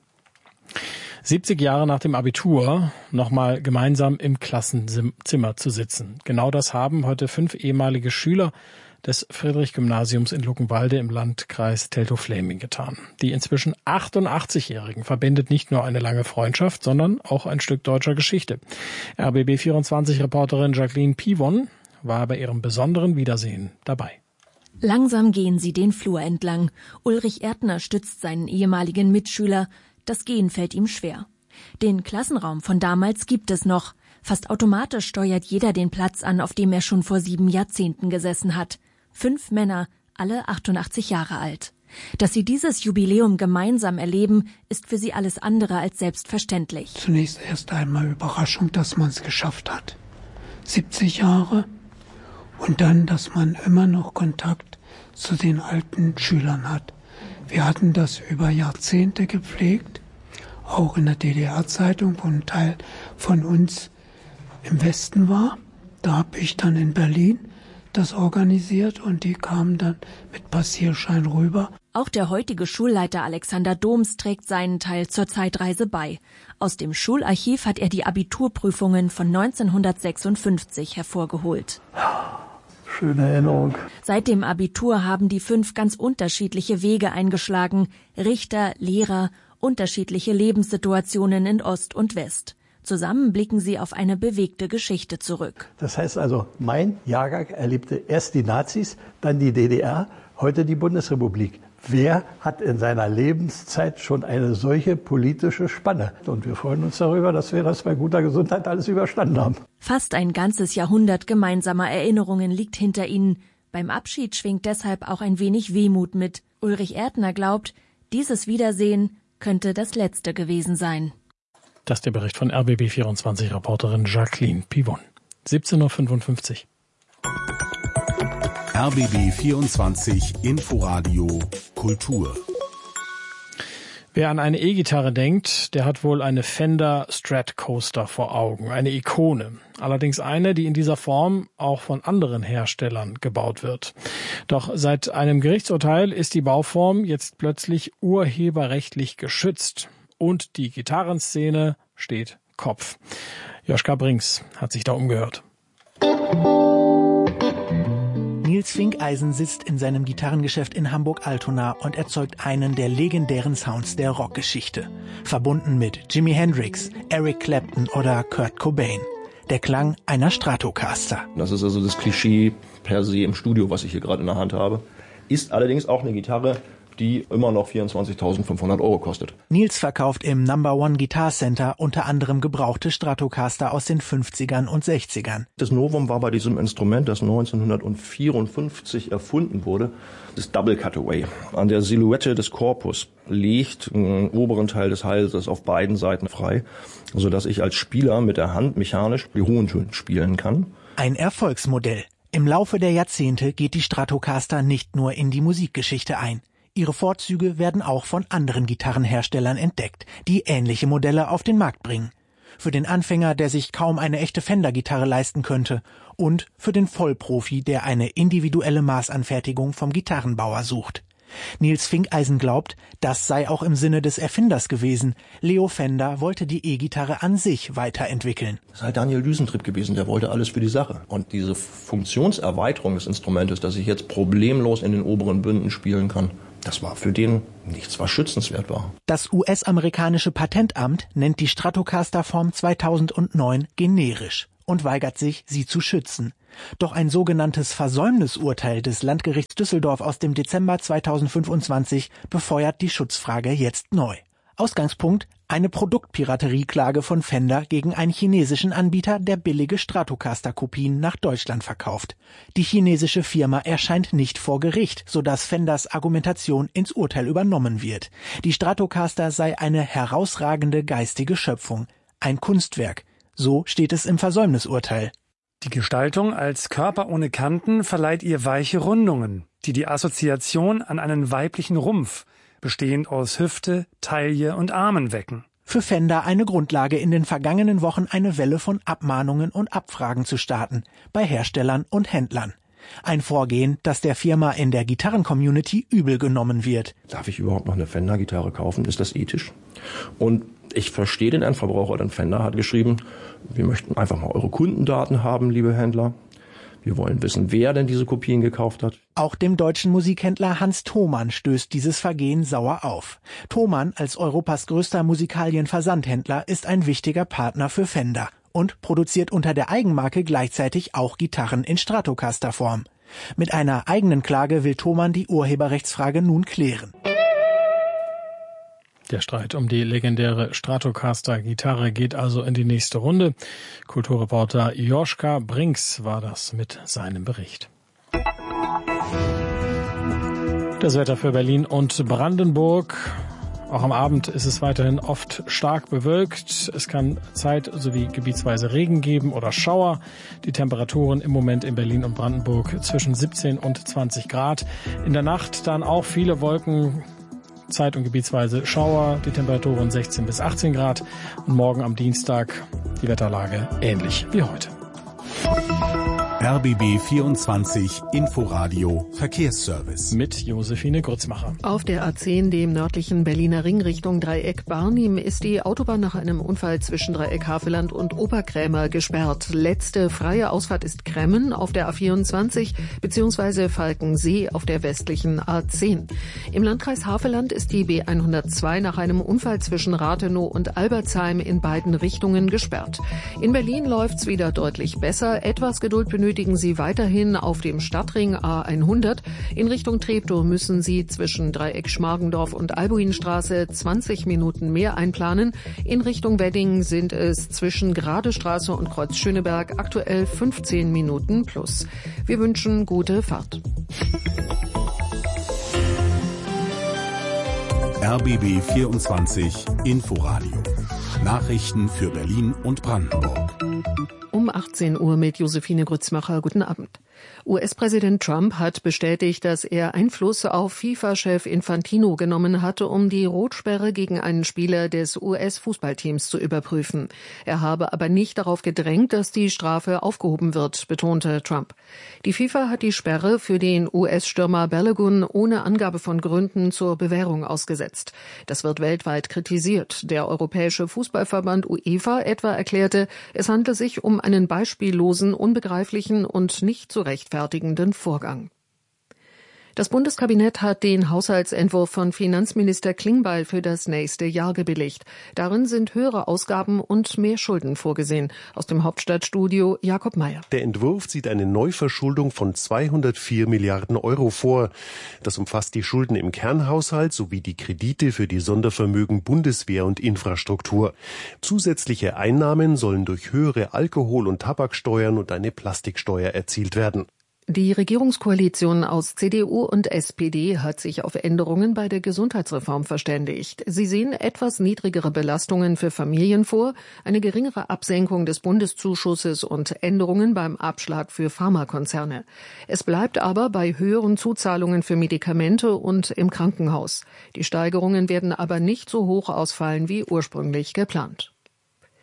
A: 70 Jahre nach dem Abitur nochmal gemeinsam im Klassenzimmer zu sitzen. Genau das haben heute 5 ehemalige Schüler des Friedrich-Gymnasiums in Luckenwalde im Landkreis Teltow-Fläming getan. Die inzwischen 88-Jährigen verbindet nicht nur eine lange Freundschaft, sondern auch ein Stück deutscher Geschichte. RBB24-Reporterin Jacqueline Pivon war bei ihrem besonderen Wiedersehen dabei.
S: Langsam gehen sie den Flur entlang. Ulrich Erdner stützt seinen ehemaligen Mitschüler. Das Gehen fällt ihm schwer. Den Klassenraum von damals gibt es noch. Fast automatisch steuert jeder den Platz an, auf dem er schon vor 7 Jahrzehnten gesessen hat. 5 Männer, alle 88 Jahre alt. Dass sie dieses Jubiläum gemeinsam erleben, ist für sie alles andere als selbstverständlich.
T: Zunächst erst einmal Überraschung, dass man es geschafft hat. 70 Jahre und dann, dass man immer noch Kontakt zu den alten Schülern hat. Wir hatten das über Jahrzehnte gepflegt, auch in der DDR-Zeitung, wo ein Teil von uns im Westen war. Da habe ich dann in Berlin das organisiert und die kamen dann mit Passierschein rüber.
S: Auch der heutige Schulleiter Alexander Doms trägt seinen Teil zur Zeitreise bei. Aus dem Schularchiv hat er die Abiturprüfungen von 1956 hervorgeholt.
T: Schöne Erinnerung.
S: Seit dem Abitur haben die 5 ganz unterschiedliche Wege eingeschlagen. Richter, Lehrer, unterschiedliche Lebenssituationen in Ost und West. Zusammen blicken sie auf eine bewegte Geschichte zurück.
U: Das heißt also, mein Jahrgang erlebte erst die Nazis, dann die DDR, heute die Bundesrepublik. Wer hat in seiner Lebenszeit schon eine solche politische Spanne? Und wir freuen uns darüber, dass wir das bei guter Gesundheit alles überstanden haben.
S: Fast ein ganzes Jahrhundert gemeinsamer Erinnerungen liegt hinter ihnen. Beim Abschied schwingt deshalb auch ein wenig Wehmut mit. Ulrich Erdner glaubt, dieses Wiedersehen könnte das letzte gewesen sein.
A: Das ist der Bericht von RBB24-Reporterin Jacqueline Pivon. 17:55 Uhr.
F: RBB 24 Inforadio Kultur.
A: Wer an eine E-Gitarre denkt, der hat wohl eine Fender Stratocaster vor Augen, eine Ikone. Allerdings eine, die in dieser Form auch von anderen Herstellern gebaut wird. Doch seit einem Gerichtsurteil ist die Bauform jetzt plötzlich urheberrechtlich geschützt. Und die Gitarrenszene steht Kopf. Joschka Brinks hat sich da umgehört.
V: Nils Finkeisen sitzt in seinem Gitarrengeschäft in Hamburg-Altona und erzeugt einen der legendären Sounds der Rockgeschichte. Verbunden mit Jimi Hendrix, Eric Clapton oder Kurt Cobain. Der Klang einer Stratocaster.
W: Das ist also das Klischee per se im Studio, was ich hier gerade in der Hand habe. Ist allerdings auch eine Gitarre, die immer noch 24.500 € kostet.
V: Nils verkauft im Number One Guitar Center unter anderem gebrauchte Stratocaster aus den 50ern und 60ern.
W: Das Novum war bei diesem Instrument, das 1954 erfunden wurde, das Double Cutaway. An der Silhouette des Korpus liegt den oberen Teil des Halses auf beiden Seiten frei, sodass ich als Spieler mit der Hand mechanisch die hohen Töne spielen kann.
V: Ein Erfolgsmodell. Im Laufe der Jahrzehnte geht die Stratocaster nicht nur in die Musikgeschichte ein. Ihre Vorzüge werden auch von anderen Gitarrenherstellern entdeckt, die ähnliche Modelle auf den Markt bringen. Für den Anfänger, der sich kaum eine echte Fender-Gitarre leisten könnte, und für den Vollprofi, der eine individuelle Maßanfertigung vom Gitarrenbauer sucht. Nils Finkeisen glaubt, das sei auch im Sinne des Erfinders gewesen. Leo Fender wollte die E-Gitarre an sich weiterentwickeln.
W: Das ist halt Daniel Düsentrieb gewesen, der wollte alles für die Sache. Und diese Funktionserweiterung des Instrumentes, dass ich jetzt problemlos in den oberen Bünden spielen kann, das war für den nichts, was schützenswert war.
V: Das US-amerikanische Patentamt nennt die Stratocaster Form 2009 generisch und weigert sich, sie zu schützen. Doch ein sogenanntes Versäumnisurteil des Landgerichts Düsseldorf aus dem Dezember 2025 befeuert die Schutzfrage jetzt neu. Ausgangspunkt: eine Produktpiraterieklage von Fender gegen einen chinesischen Anbieter, der billige Stratocaster-Kopien nach Deutschland verkauft. Die chinesische Firma erscheint nicht vor Gericht, sodass Fenders Argumentation ins Urteil übernommen wird. Die Stratocaster sei eine herausragende geistige Schöpfung, ein Kunstwerk. So steht es im Versäumnisurteil.
B: Die Gestaltung als Körper ohne Kanten verleiht ihr weiche Rundungen, die die Assoziation an einen weiblichen Rumpf, bestehend aus Hüfte, Taille und Armen wecken.
V: Für Fender eine Grundlage, in den vergangenen Wochen eine Welle von Abmahnungen und Abfragen zu starten, bei Herstellern und Händlern. Ein Vorgehen, das der Firma in der Gitarren-Community übel genommen wird.
W: Darf ich überhaupt noch eine Fender-Gitarre kaufen? Ist das ethisch? Und ich verstehe den Endverbraucher, denn Fender hat geschrieben, wir möchten einfach mal eure Kundendaten haben, liebe Händler. Wir wollen wissen, wer denn diese Kopien gekauft hat.
V: Auch dem deutschen Musikhändler Hans Thomann stößt dieses Vergehen sauer auf. Thomann als Europas größter Musikalien-Versandhändler ist ein wichtiger Partner für Fender und produziert unter der Eigenmarke gleichzeitig auch Gitarren in Stratocaster-Form. Mit einer eigenen Klage will Thomann die Urheberrechtsfrage nun klären.
A: Der Streit um die legendäre Stratocaster-Gitarre geht also in die nächste Runde. Kulturreporter Joschka Brinks war das mit seinem Bericht. Das Wetter für Berlin und Brandenburg. Auch am Abend ist es weiterhin oft stark bewölkt. Es kann zeit- sowie gebietsweise Regen geben oder Schauer. Die Temperaturen im Moment in Berlin und Brandenburg zwischen 17 und 20 Grad. In der Nacht dann auch viele Wolken, zeit- und gebietsweise Schauer, die Temperaturen 16 bis 18 Grad und morgen am Dienstag die Wetterlage ähnlich wie heute.
F: RBB 24 Inforadio Verkehrsservice.
A: Mit Josephine Grützmacher.
I: Auf der A10, dem nördlichen Berliner Ring Richtung Dreieck Barnim, ist die Autobahn nach einem Unfall zwischen Dreieck Havelland und Oberkrämer gesperrt. Letzte freie Ausfahrt ist Kremmen auf der A24 bzw. Falkensee auf der westlichen A10. Im Landkreis Havelland ist die B102 nach einem Unfall zwischen Rathenow und Albertsheim in beiden Richtungen gesperrt. In Berlin läuft's wieder deutlich besser. Etwas Geduld benötigen Sie weiterhin auf dem Stadtring A100. In Richtung Treptow müssen Sie zwischen Dreieck Schmargendorf und Albuinstraße 20 Minuten mehr einplanen. In Richtung Wedding sind es zwischen Gradestraße und Kreuz Schöneberg aktuell 15 Minuten plus. Wir wünschen gute Fahrt.
F: RBB 24 Inforadio. Nachrichten für Berlin und Brandenburg.
I: Um 18 Uhr mit Josephine Grützmacher. Guten Abend. US-Präsident Trump hat bestätigt, dass er Einfluss auf FIFA-Chef Infantino genommen hatte, um die Rotsperre gegen einen Spieler des US-Fußballteams zu überprüfen. Er habe aber nicht darauf gedrängt, dass die Strafe aufgehoben wird, betonte Trump. Die FIFA hat die Sperre für den US-Stürmer Balogun ohne Angabe von Gründen zur Bewährung ausgesetzt. Das wird weltweit kritisiert. Der Europäische Fußballverband UEFA etwa erklärte, es handle sich um einen beispiellosen, unbegreiflichen und nicht zu rechtfertigenden Vorgang. Das Bundeskabinett hat den Haushaltsentwurf von Finanzminister Klingbeil für das nächste Jahr gebilligt. Darin sind höhere Ausgaben und mehr Schulden vorgesehen. Aus dem Hauptstadtstudio Jakob Mayer.
C: Der Entwurf sieht eine Neuverschuldung von 204 Milliarden Euro vor. Das umfasst die Schulden im Kernhaushalt sowie die Kredite für die Sondervermögen Bundeswehr und Infrastruktur. Zusätzliche Einnahmen sollen durch höhere Alkohol- und Tabaksteuern und eine Plastiksteuer erzielt werden.
I: Die Regierungskoalition aus CDU und SPD hat sich auf Änderungen bei der Gesundheitsreform verständigt. Sie sehen etwas niedrigere Belastungen für Familien vor, eine geringere Absenkung des Bundeszuschusses und Änderungen beim Abschlag für Pharmakonzerne. Es bleibt aber bei höheren Zuzahlungen für Medikamente und im Krankenhaus. Die Steigerungen werden aber nicht so hoch ausfallen wie ursprünglich geplant.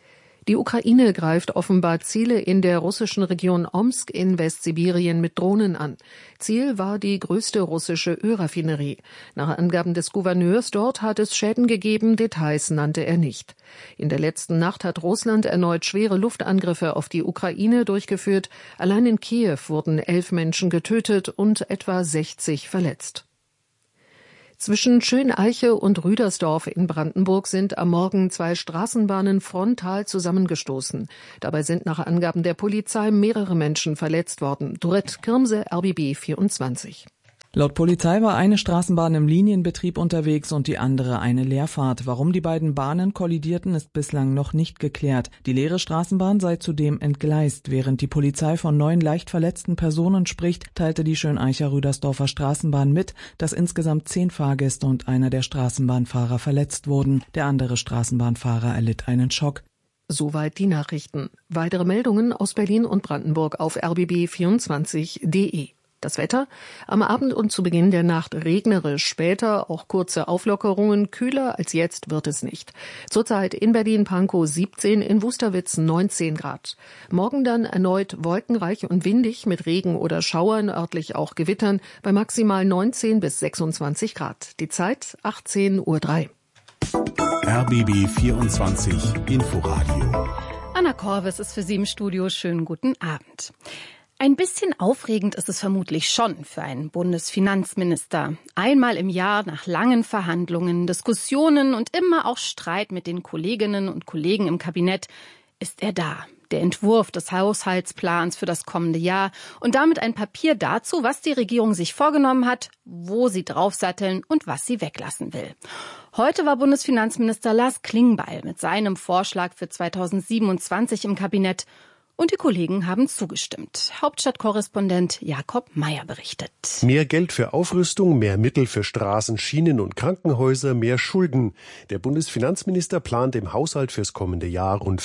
I: Die Ukraine greift offenbar Ziele in der russischen Region Omsk in Westsibirien mit Drohnen an. Ziel war die größte russische Ölraffinerie. Nach Angaben des Gouverneurs dort hat es Schäden gegeben, Details nannte er nicht. In der letzten Nacht hat Russland erneut schwere Luftangriffe auf die Ukraine durchgeführt. Allein in Kiew wurden 11 Menschen getötet und etwa 60 verletzt. Zwischen Schöneiche und Rüdersdorf in Brandenburg sind am Morgen 2 Straßenbahnen frontal zusammengestoßen. Dabei sind nach Angaben der Polizei mehrere Menschen verletzt worden. Dorette Kirmse, RBB 24.
D: Laut Polizei war eine Straßenbahn im Linienbetrieb unterwegs und die andere eine Leerfahrt. Warum die beiden Bahnen kollidierten, ist bislang noch nicht geklärt. Die leere Straßenbahn sei zudem entgleist. Während die Polizei von 9 leicht verletzten Personen spricht, teilte die Schöneicher Rüdersdorfer Straßenbahn mit, dass insgesamt 10 Fahrgäste und einer der Straßenbahnfahrer verletzt wurden. Der andere Straßenbahnfahrer erlitt einen Schock.
I: Soweit die Nachrichten. Weitere Meldungen aus Berlin und Brandenburg auf rbb24.de. Das Wetter: am Abend und zu Beginn der Nacht regnerisch, später auch kurze Auflockerungen, kühler als jetzt wird es nicht. Zurzeit in Berlin-Pankow 17, in Wusterwitz 19 Grad. Morgen dann erneut wolkenreich und windig mit Regen oder Schauern, örtlich auch Gewittern, bei maximal 19 bis 26 Grad. Die Zeit 18:03 Uhr.
F: RBB 24 Inforadio.
G: Anna Korwes ist für Sie im Studio. Schönen guten Abend. Ein bisschen aufregend ist es vermutlich schon für einen Bundesfinanzminister. Einmal im Jahr nach langen Verhandlungen, Diskussionen und immer auch Streit mit den Kolleginnen und Kollegen im Kabinett ist er da. Der Entwurf des Haushaltsplans für das kommende Jahr und damit ein Papier dazu, was die Regierung sich vorgenommen hat, wo sie draufsatteln und was sie weglassen will. Heute war Bundesfinanzminister Lars Klingbeil mit seinem Vorschlag für 2027 im Kabinett. Und die Kollegen haben zugestimmt. Hauptstadtkorrespondent Jakob Mayer berichtet.
C: Mehr Geld für Aufrüstung, mehr Mittel für Straßen, Schienen und Krankenhäuser, mehr Schulden. Der Bundesfinanzminister plant im Haushalt fürs kommende Jahr rund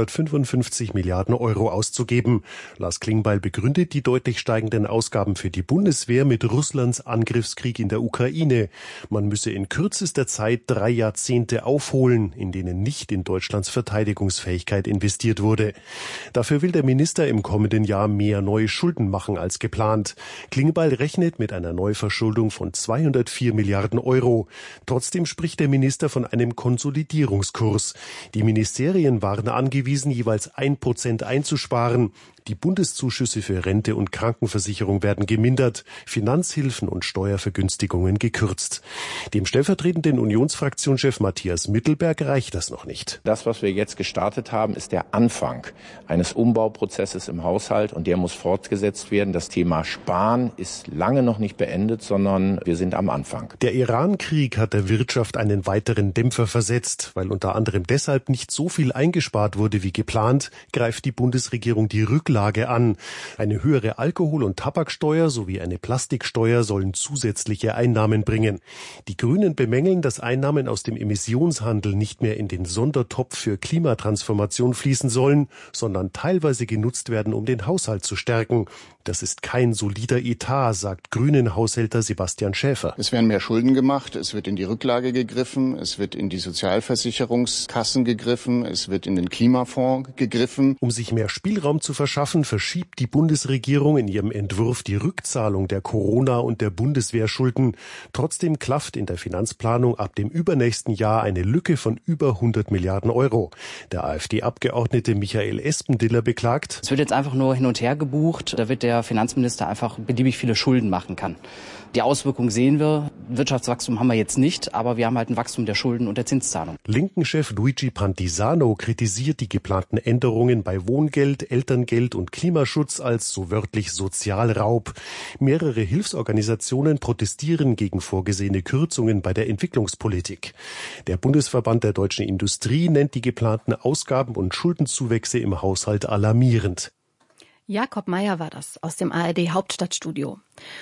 C: 555 Milliarden Euro auszugeben. Lars Klingbeil begründet die deutlich steigenden Ausgaben für die Bundeswehr mit Russlands Angriffskrieg in der Ukraine. Man müsse in kürzester Zeit 3 Jahrzehnte aufholen, in denen nicht in Deutschlands Verteidigungsfähigkeit investiert wurde. Dafür will der Minister im kommenden Jahr mehr neue Schulden machen als geplant. Klingbeil rechnet mit einer Neuverschuldung von 204 Milliarden Euro. Trotzdem spricht der Minister von einem Konsolidierungskurs. Die Ministerien waren angewiesen, jeweils 1% einzusparen. Die Bundeszuschüsse für Rente und Krankenversicherung werden gemindert, Finanzhilfen und Steuervergünstigungen gekürzt. Dem stellvertretenden Unionsfraktionschef Matthias Mittelberg reicht das noch nicht.
H: Das, was wir jetzt gestartet haben, ist der Anfang eines Umbauprozesses im Haushalt und der muss fortgesetzt werden. Das Thema Sparen ist lange noch nicht beendet, sondern wir sind am Anfang.
C: Der Iran-Krieg hat der Wirtschaft einen weiteren Dämpfer versetzt. Weil unter anderem deshalb nicht so viel eingespart wurde wie geplant, greift die Bundesregierung die Rücklage an. Eine höhere Alkohol- und Tabaksteuer sowie eine Plastiksteuer sollen zusätzliche Einnahmen bringen. Die Grünen bemängeln, dass Einnahmen aus dem Emissionshandel nicht mehr in den Sondertopf für Klimatransformation fließen sollen, sondern teilweise genutzt werden, um den Haushalt zu stärken. Das ist kein solider Etat, sagt Grünen-Haushälter Sebastian Schäfer.
X: Es werden mehr Schulden gemacht, es wird in die Rücklage gegriffen, es wird in die Sozialversicherungskassen gegriffen, es wird in den Klimafonds gegriffen.
C: Um sich mehr Spielraum zu verschaffen, verschiebt die Bundesregierung in ihrem Entwurf die Rückzahlung der Corona- und der Bundeswehrschulden. Trotzdem klafft in der Finanzplanung ab dem übernächsten Jahr eine Lücke von über 100 Milliarden Euro. Der AfD-Abgeordnete Michael Espendiller beklagt:
Y: Es wird jetzt einfach nur hin und her gebucht, da wird der Finanzminister einfach beliebig viele Schulden machen kann. Die Auswirkungen sehen wir. Wirtschaftswachstum haben wir jetzt nicht, aber wir haben halt ein Wachstum der Schulden und der Zinszahlung.
C: Linken-Chef Luigi Pantisano kritisiert die geplanten Änderungen bei Wohngeld, Elterngeld und Klimaschutz als so wörtlich Sozialraub. Mehrere Hilfsorganisationen protestieren gegen vorgesehene Kürzungen bei der Entwicklungspolitik. Der Bundesverband der deutschen Industrie nennt die geplanten Ausgaben- und Schuldenzuwächse im Haushalt alarmierend.
G: Jakob Mayer war das aus dem ARD-Hauptstadtstudio.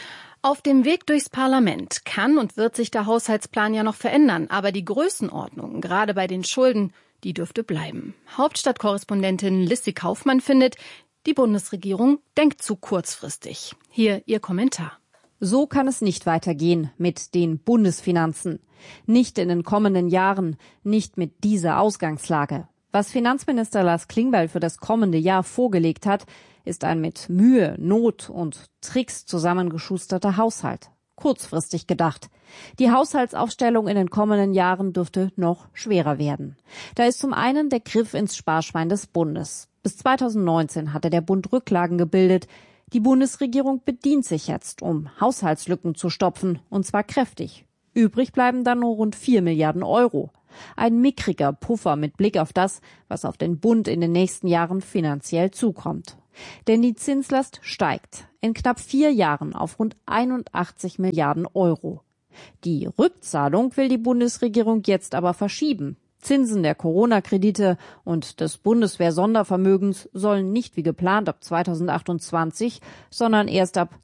G: Auf dem Weg durchs Parlament kann und wird sich der Haushaltsplan ja noch verändern, aber die Größenordnung, gerade bei den Schulden, die dürfte bleiben. Hauptstadtkorrespondentin Lissy Kaufmann findet, die Bundesregierung denkt zu kurzfristig. Hier ihr Kommentar.
Z: So kann es nicht weitergehen mit den Bundesfinanzen. Nicht in den kommenden Jahren, nicht mit dieser Ausgangslage. Was Finanzminister Lars Klingbeil für das kommende Jahr vorgelegt hat, ist ein mit Mühe, Not und Tricks zusammengeschusterter Haushalt. Kurzfristig gedacht. Die Haushaltsaufstellung in den kommenden Jahren dürfte noch schwerer werden. Da ist zum einen der Griff ins Sparschwein des Bundes. Bis 2019 hatte der Bund Rücklagen gebildet. Die Bundesregierung bedient sich jetzt, um Haushaltslücken zu stopfen, und zwar kräftig. Übrig bleiben dann nur rund 4 Milliarden Euro. Ein mickriger Puffer mit Blick auf das, was auf den Bund in den nächsten Jahren finanziell zukommt. Denn die Zinslast steigt in knapp 4 Jahren auf rund 81 Milliarden Euro. Die Rückzahlung will die Bundesregierung jetzt aber verschieben. Zinsen der Corona-Kredite und des Bundeswehr-Sondervermögens sollen nicht wie geplant ab 2028, sondern erst ab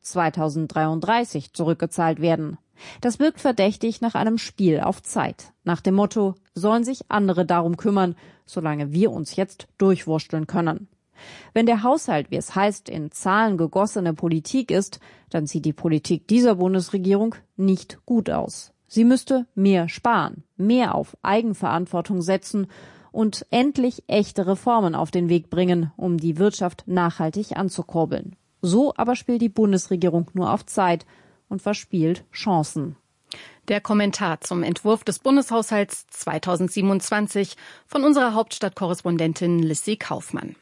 Z: 2033 zurückgezahlt werden. Das wirkt verdächtig nach einem Spiel auf Zeit. Nach dem Motto, sollen sich andere darum kümmern, solange wir uns jetzt durchwursteln können. Wenn der Haushalt, wie es heißt, in Zahlen gegossene Politik ist, dann sieht die Politik dieser Bundesregierung nicht gut aus. Sie müsste mehr sparen, mehr auf Eigenverantwortung setzen und endlich echte Reformen auf den Weg bringen, um die Wirtschaft nachhaltig anzukurbeln. So aber spielt die Bundesregierung nur auf Zeit und verspielt Chancen.
G: Der Kommentar zum Entwurf des Bundeshaushalts 2027 von unserer Hauptstadtkorrespondentin Lissy Kaufmann.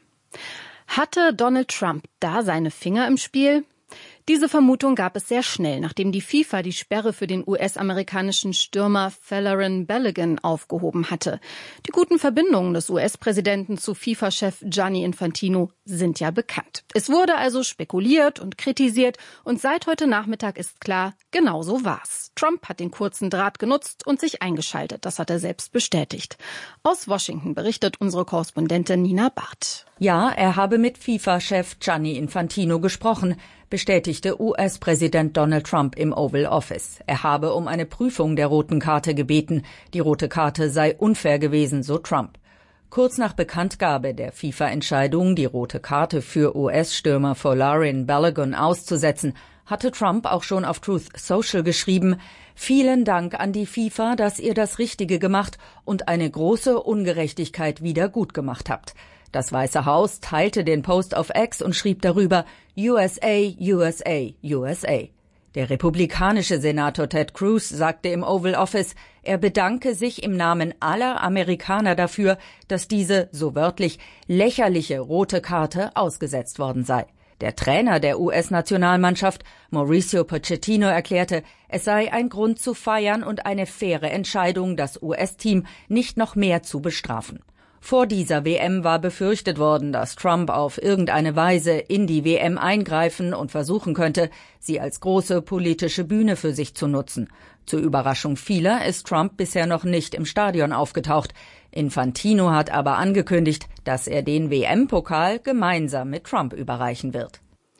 G: Hatte Donald Trump da seine Finger im Spiel? Diese Vermutung gab es sehr schnell, nachdem die FIFA die Sperre für den US-amerikanischen Stürmer Folarin Balogun aufgehoben hatte. Die guten Verbindungen des US-Präsidenten zu FIFA-Chef Gianni Infantino sind ja bekannt. Es wurde also spekuliert und kritisiert und seit heute Nachmittag ist klar, genau so war's. Trump hat den kurzen Draht genutzt und sich eingeschaltet, das hat er selbst bestätigt. Aus Washington berichtet unsere Korrespondentin Nina Barth.
E: Ja, er habe mit FIFA-Chef Gianni Infantino gesprochen, bestätigte US-Präsident Donald Trump im Oval Office. Er habe um eine Prüfung der roten Karte gebeten. Die rote Karte sei unfair gewesen, so Trump. Kurz nach Bekanntgabe der FIFA-Entscheidung, die rote Karte für US-Stürmer Folarin Balogun auszusetzen, hatte Trump auch schon auf Truth Social geschrieben: Vielen Dank an die FIFA, dass ihr das Richtige gemacht und eine große Ungerechtigkeit wieder gut gemacht habt. Das Weiße Haus teilte den Post auf X und schrieb darüber USA, USA, USA. Der republikanische Senator Ted Cruz sagte im Oval Office, er bedanke sich im Namen aller Amerikaner dafür, dass diese, so wörtlich, lächerliche rote Karte ausgesetzt worden sei. Der Trainer der US-Nationalmannschaft, Mauricio Pochettino, erklärte, es sei ein Grund zu feiern und eine faire Entscheidung, das US-Team nicht noch mehr zu bestrafen. Vor dieser WM war befürchtet worden, dass Trump auf irgendeine Weise in die WM eingreifen und versuchen könnte, sie als große politische Bühne für sich zu nutzen. Zur Überraschung vieler ist Trump bisher noch nicht im Stadion aufgetaucht. Infantino hat aber angekündigt, dass er den WM-Pokal gemeinsam mit Trump überreichen wird.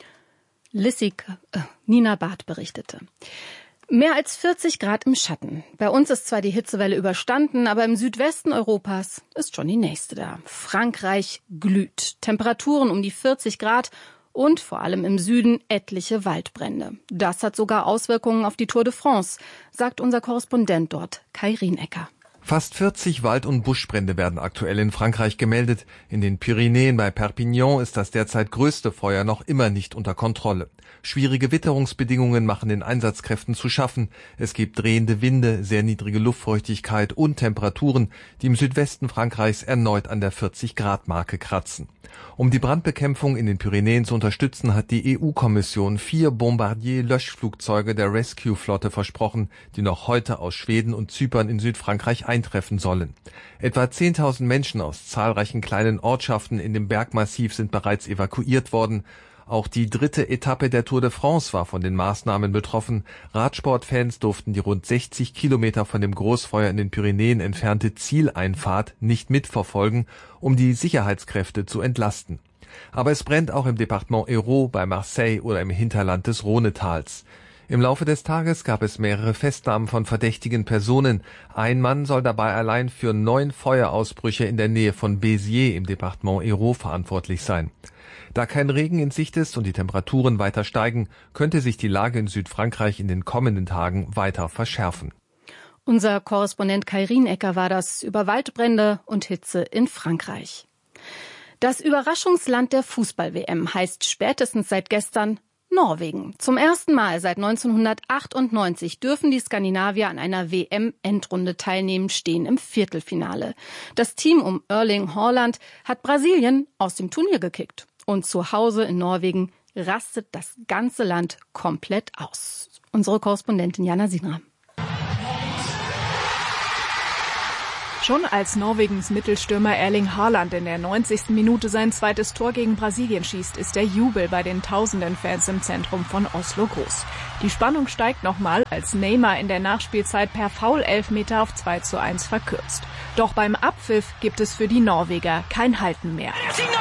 G: Nina Barth berichtete. Mehr als 40 Grad im Schatten. Bei uns ist zwar die Hitzewelle überstanden, aber im Südwesten Europas ist schon die nächste da. Frankreich glüht. Temperaturen um die 40 Grad und vor allem im Süden etliche Waldbrände. Das hat sogar Auswirkungen auf die Tour de France, sagt unser Korrespondent dort, Kai Rienecker.
J: Fast 40 Wald- und Buschbrände werden aktuell in Frankreich gemeldet. In den Pyrenäen bei Perpignan ist das derzeit größte Feuer noch immer nicht unter Kontrolle. Schwierige Witterungsbedingungen machen den Einsatzkräften zu schaffen. Es gibt drehende Winde, sehr niedrige Luftfeuchtigkeit und Temperaturen, die im Südwesten Frankreichs erneut an der 40-Grad-Marke kratzen. Um die Brandbekämpfung in den Pyrenäen zu unterstützen, hat die EU-Kommission 4 Bombardier-Löschflugzeuge der Rescue-Flotte versprochen, die noch heute aus Schweden und Zypern in Südfrankreich eintreffen sollen. Etwa 10.000 Menschen aus zahlreichen kleinen Ortschaften in dem Bergmassiv sind bereits evakuiert worden. Auch die 3. Etappe der Tour de France war von den Maßnahmen betroffen. Radsportfans durften die rund 60 Kilometer von dem Großfeuer in den Pyrenäen entfernte Zieleinfahrt nicht mitverfolgen, um die Sicherheitskräfte zu entlasten. Aber es brennt auch im Departement Hérault, bei Marseille oder im Hinterland des Rhonetals. Im Laufe des Tages gab es mehrere Festnahmen von verdächtigen Personen. Ein Mann soll dabei allein für 9 Feuerausbrüche in der Nähe von Béziers im Departement Hérault verantwortlich sein. Da kein Regen in Sicht ist und die Temperaturen weiter steigen, könnte sich die Lage in Südfrankreich in den kommenden Tagen weiter verschärfen.
G: Unser Korrespondent Kai Rienecker war das über Waldbrände und Hitze in Frankreich. Das Überraschungsland der Fußball-WM heißt spätestens seit gestern Norwegen. Zum ersten Mal seit 1998 dürfen die Skandinavier an einer WM-Endrunde teilnehmen, stehen im Viertelfinale. Das Team um Erling Haaland hat Brasilien aus dem Turnier gekickt. Und zu Hause in Norwegen rastet das ganze Land komplett aus. Unsere Korrespondentin Jana Sinram.
K: Schon als Norwegens Mittelstürmer Erling Haaland in der 90. Minute sein zweites Tor gegen Brasilien schießt, ist der Jubel bei den tausenden Fans im Zentrum von Oslo groß. Die Spannung steigt nochmal, als Neymar in der Nachspielzeit per Foul-Elfmeter auf 2:1 verkürzt. Doch beim Abpfiff gibt es für die Norweger kein Halten mehr.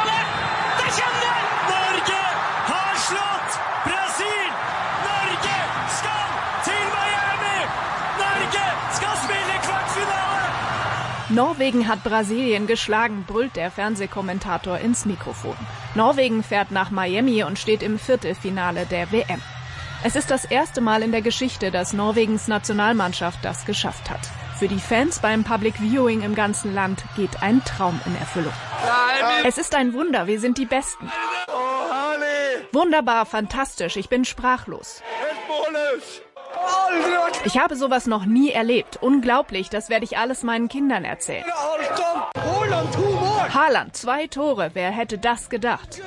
K: Norwegen hat Brasilien geschlagen, brüllt der Fernsehkommentator ins Mikrofon. Norwegen fährt nach Miami und steht im Viertelfinale der WM. Es ist das erste Mal in der Geschichte, dass Norwegens Nationalmannschaft das geschafft hat. Für die Fans beim Public Viewing im ganzen Land geht ein Traum in Erfüllung. Es ist ein Wunder, wir sind die Besten. Wunderbar, fantastisch, ich bin sprachlos. Ich habe sowas noch nie erlebt. Unglaublich, das werde ich alles meinen Kindern erzählen. Haaland, 2 Tore, wer hätte das gedacht?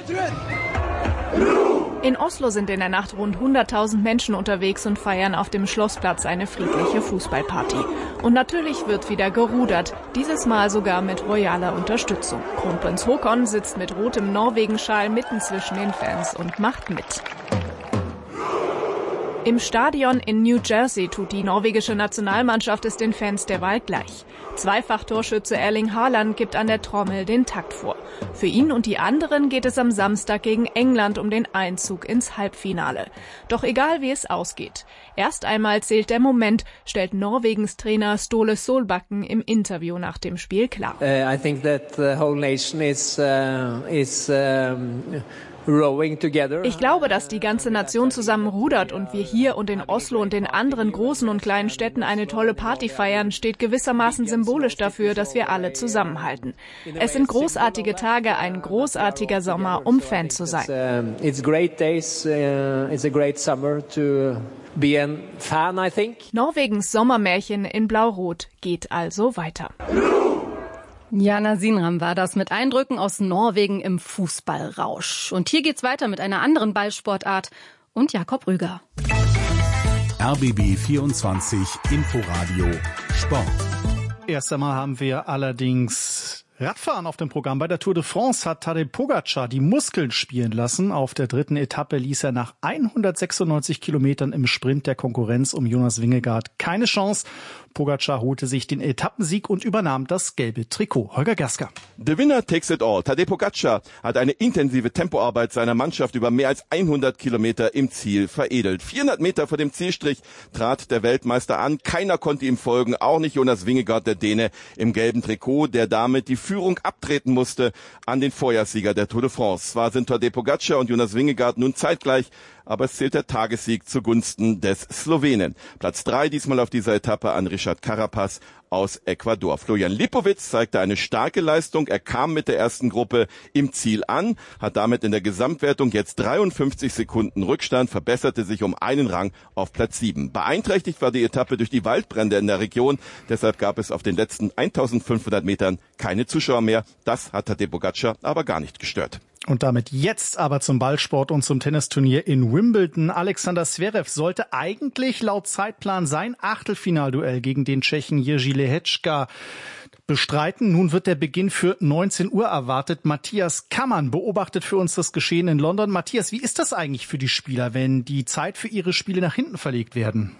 K: In Oslo sind in der Nacht rund 100.000 Menschen unterwegs und feiern auf dem Schlossplatz eine friedliche Fußballparty. Und natürlich wird wieder gerudert, dieses Mal sogar mit royaler Unterstützung. Kronprinz Haakon sitzt mit rotem Norwegenschal mitten zwischen den Fans und macht mit. Im Stadion in New Jersey tut die norwegische Nationalmannschaft es den Fans derweil gleich. Zweifach-Torschütze Erling Haaland gibt an der Trommel den Takt vor. Für ihn und die anderen geht es am Samstag gegen England um den Einzug ins Halbfinale. Doch egal wie es ausgeht, erst einmal zählt der Moment, stellt Norwegens Trainer Ståle Solbakken im Interview nach dem Spiel klar.
L: I think that the whole nation is
K: Ich glaube, dass die ganze Nation zusammen rudert und wir hier und in Oslo und den anderen großen und kleinen Städten eine tolle Party feiern, steht gewissermaßen symbolisch dafür, dass wir alle zusammenhalten. Es sind großartige Tage, ein großartiger Sommer, um Fan zu sein.
L: It's great days, it's a great summer to be a fan, I think.
K: Norwegens Sommermärchen in Blau-Rot geht also weiter.
G: Jana Sinram war das mit Eindrücken aus Norwegen im Fußballrausch. Und hier geht's weiter mit einer anderen Ballsportart und Jakob Rüger.
F: RBB 24 Inforadio Sport.
M: Erst einmal haben wir allerdings Radfahren auf dem Programm. Bei der Tour de France hat Tadej Pogačar die Muskeln spielen lassen. Auf der dritten Etappe ließ er nach 196 Kilometern im Sprint der Konkurrenz um Jonas Vingegaard keine Chance. Pogačar holte sich den Etappensieg und übernahm das gelbe Trikot. Holger Gasker.
O: The winner takes it all. Tadej Pogačar hat eine intensive Tempoarbeit seiner Mannschaft über mehr als 100 Kilometer im Ziel veredelt. 400 Meter vor dem Zielstrich trat der Weltmeister an. Keiner konnte ihm folgen, auch nicht Jonas Vingegaard, der Däne im gelben Trikot, der damit die Führung abtreten musste an den Vorjahrssieger der Tour de France. Zwar sind Tadej Pogačar und Jonas Vingegaard nun zeitgleich, aber es zählt der Tagessieg zugunsten des Slowenen. Platz 3 diesmal auf dieser Etappe an Richard Carapaz aus Ecuador. Florian Lipowitz zeigte eine starke Leistung. Er kam mit der ersten Gruppe im Ziel an, hat damit in der Gesamtwertung jetzt 53 Sekunden Rückstand, verbesserte sich um einen Rang auf Platz 7. Beeinträchtigt war die Etappe durch die Waldbrände in der Region. Deshalb gab es auf den letzten 1500 Metern keine Zuschauer mehr. Das hat Tadej Pogačar aber gar nicht gestört.
M: Und damit jetzt aber zum Ballsport und zum Tennisturnier in Wimbledon. Alexander Zverev sollte eigentlich laut Zeitplan sein Achtelfinalduell gegen den Tschechen Jiří Lehečka bestreiten. Nun wird der Beginn für 19 Uhr erwartet. Matthias Kammann beobachtet für uns das Geschehen in London. Matthias, wie ist das eigentlich für die Spieler, wenn die Zeit für ihre Spiele nach hinten verlegt werden?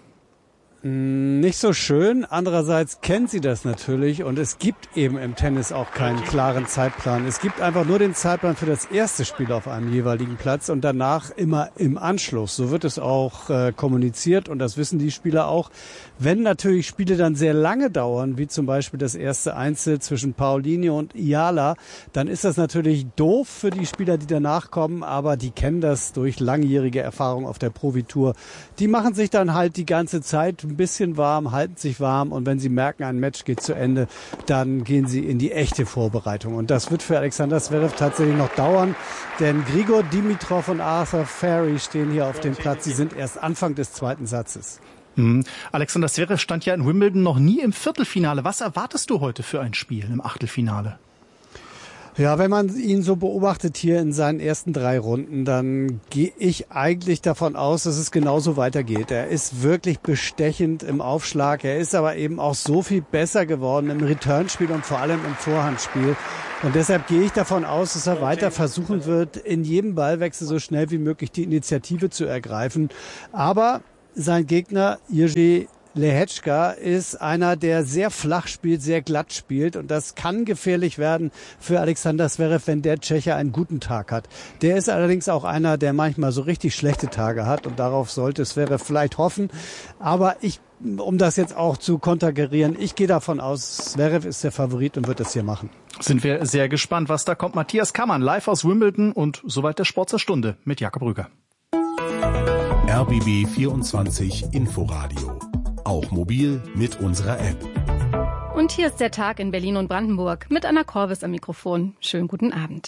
P: Nicht so schön. Andererseits kennt sie das natürlich und es gibt eben im Tennis auch keinen klaren Zeitplan. Es gibt einfach nur den Zeitplan für das erste Spiel auf einem jeweiligen Platz und danach immer im Anschluss. So wird es auch kommuniziert und das wissen die Spieler auch. Wenn natürlich Spiele dann sehr lange dauern, wie zum Beispiel das erste Einzel zwischen Paolini und Iala, dann ist das natürlich doof für die Spieler, die danach kommen, aber die kennen das durch langjährige Erfahrung auf der Profitour. Die machen sich dann halt die ganze Zeit ein bisschen warm, halten sich warm und wenn sie merken, ein Match geht zu Ende, dann gehen sie in die echte Vorbereitung. Und das wird für Alexander Zverev tatsächlich noch dauern, denn Grigor Dimitrov und Arthur Ferry stehen hier auf dem Platz. Sie sind erst Anfang des zweiten Satzes.
M: Alexander Zverev stand ja in Wimbledon noch nie im Viertelfinale. Was erwartest du heute für ein Spiel im Achtelfinale?
P: Ja, wenn man ihn so beobachtet hier in seinen ersten 3 Runden, dann gehe ich eigentlich davon aus, dass es genauso weitergeht. Er ist wirklich bestechend im Aufschlag. Er ist aber eben auch so viel besser geworden im Returnspiel und vor allem im Vorhandspiel. Und deshalb gehe ich davon aus, dass er weiter versuchen wird, in jedem Ballwechsel so schnell wie möglich die Initiative zu ergreifen. Aber sein Gegner, Jiří Lehečka, ist einer, der sehr flach spielt, sehr glatt spielt und das kann gefährlich werden für Alexander Zverev, wenn der Tscheche einen guten Tag hat. Der ist allerdings auch einer, der manchmal so richtig schlechte Tage hat und darauf sollte Zverev vielleicht hoffen. Aber um das jetzt auch zu konterkarieren, ich gehe davon aus, Zverev ist der Favorit und wird das hier machen.
M: Sind wir sehr gespannt, was da kommt. Matthias Kammann, live aus Wimbledon und soweit der Sport zur Stunde mit Jakob Rüger.
F: RBB 24 Inforadio. Auch mobil mit unserer App.
G: Und hier ist der Tag in Berlin und Brandenburg mit Anna Korvis am Mikrofon. Schönen guten Abend.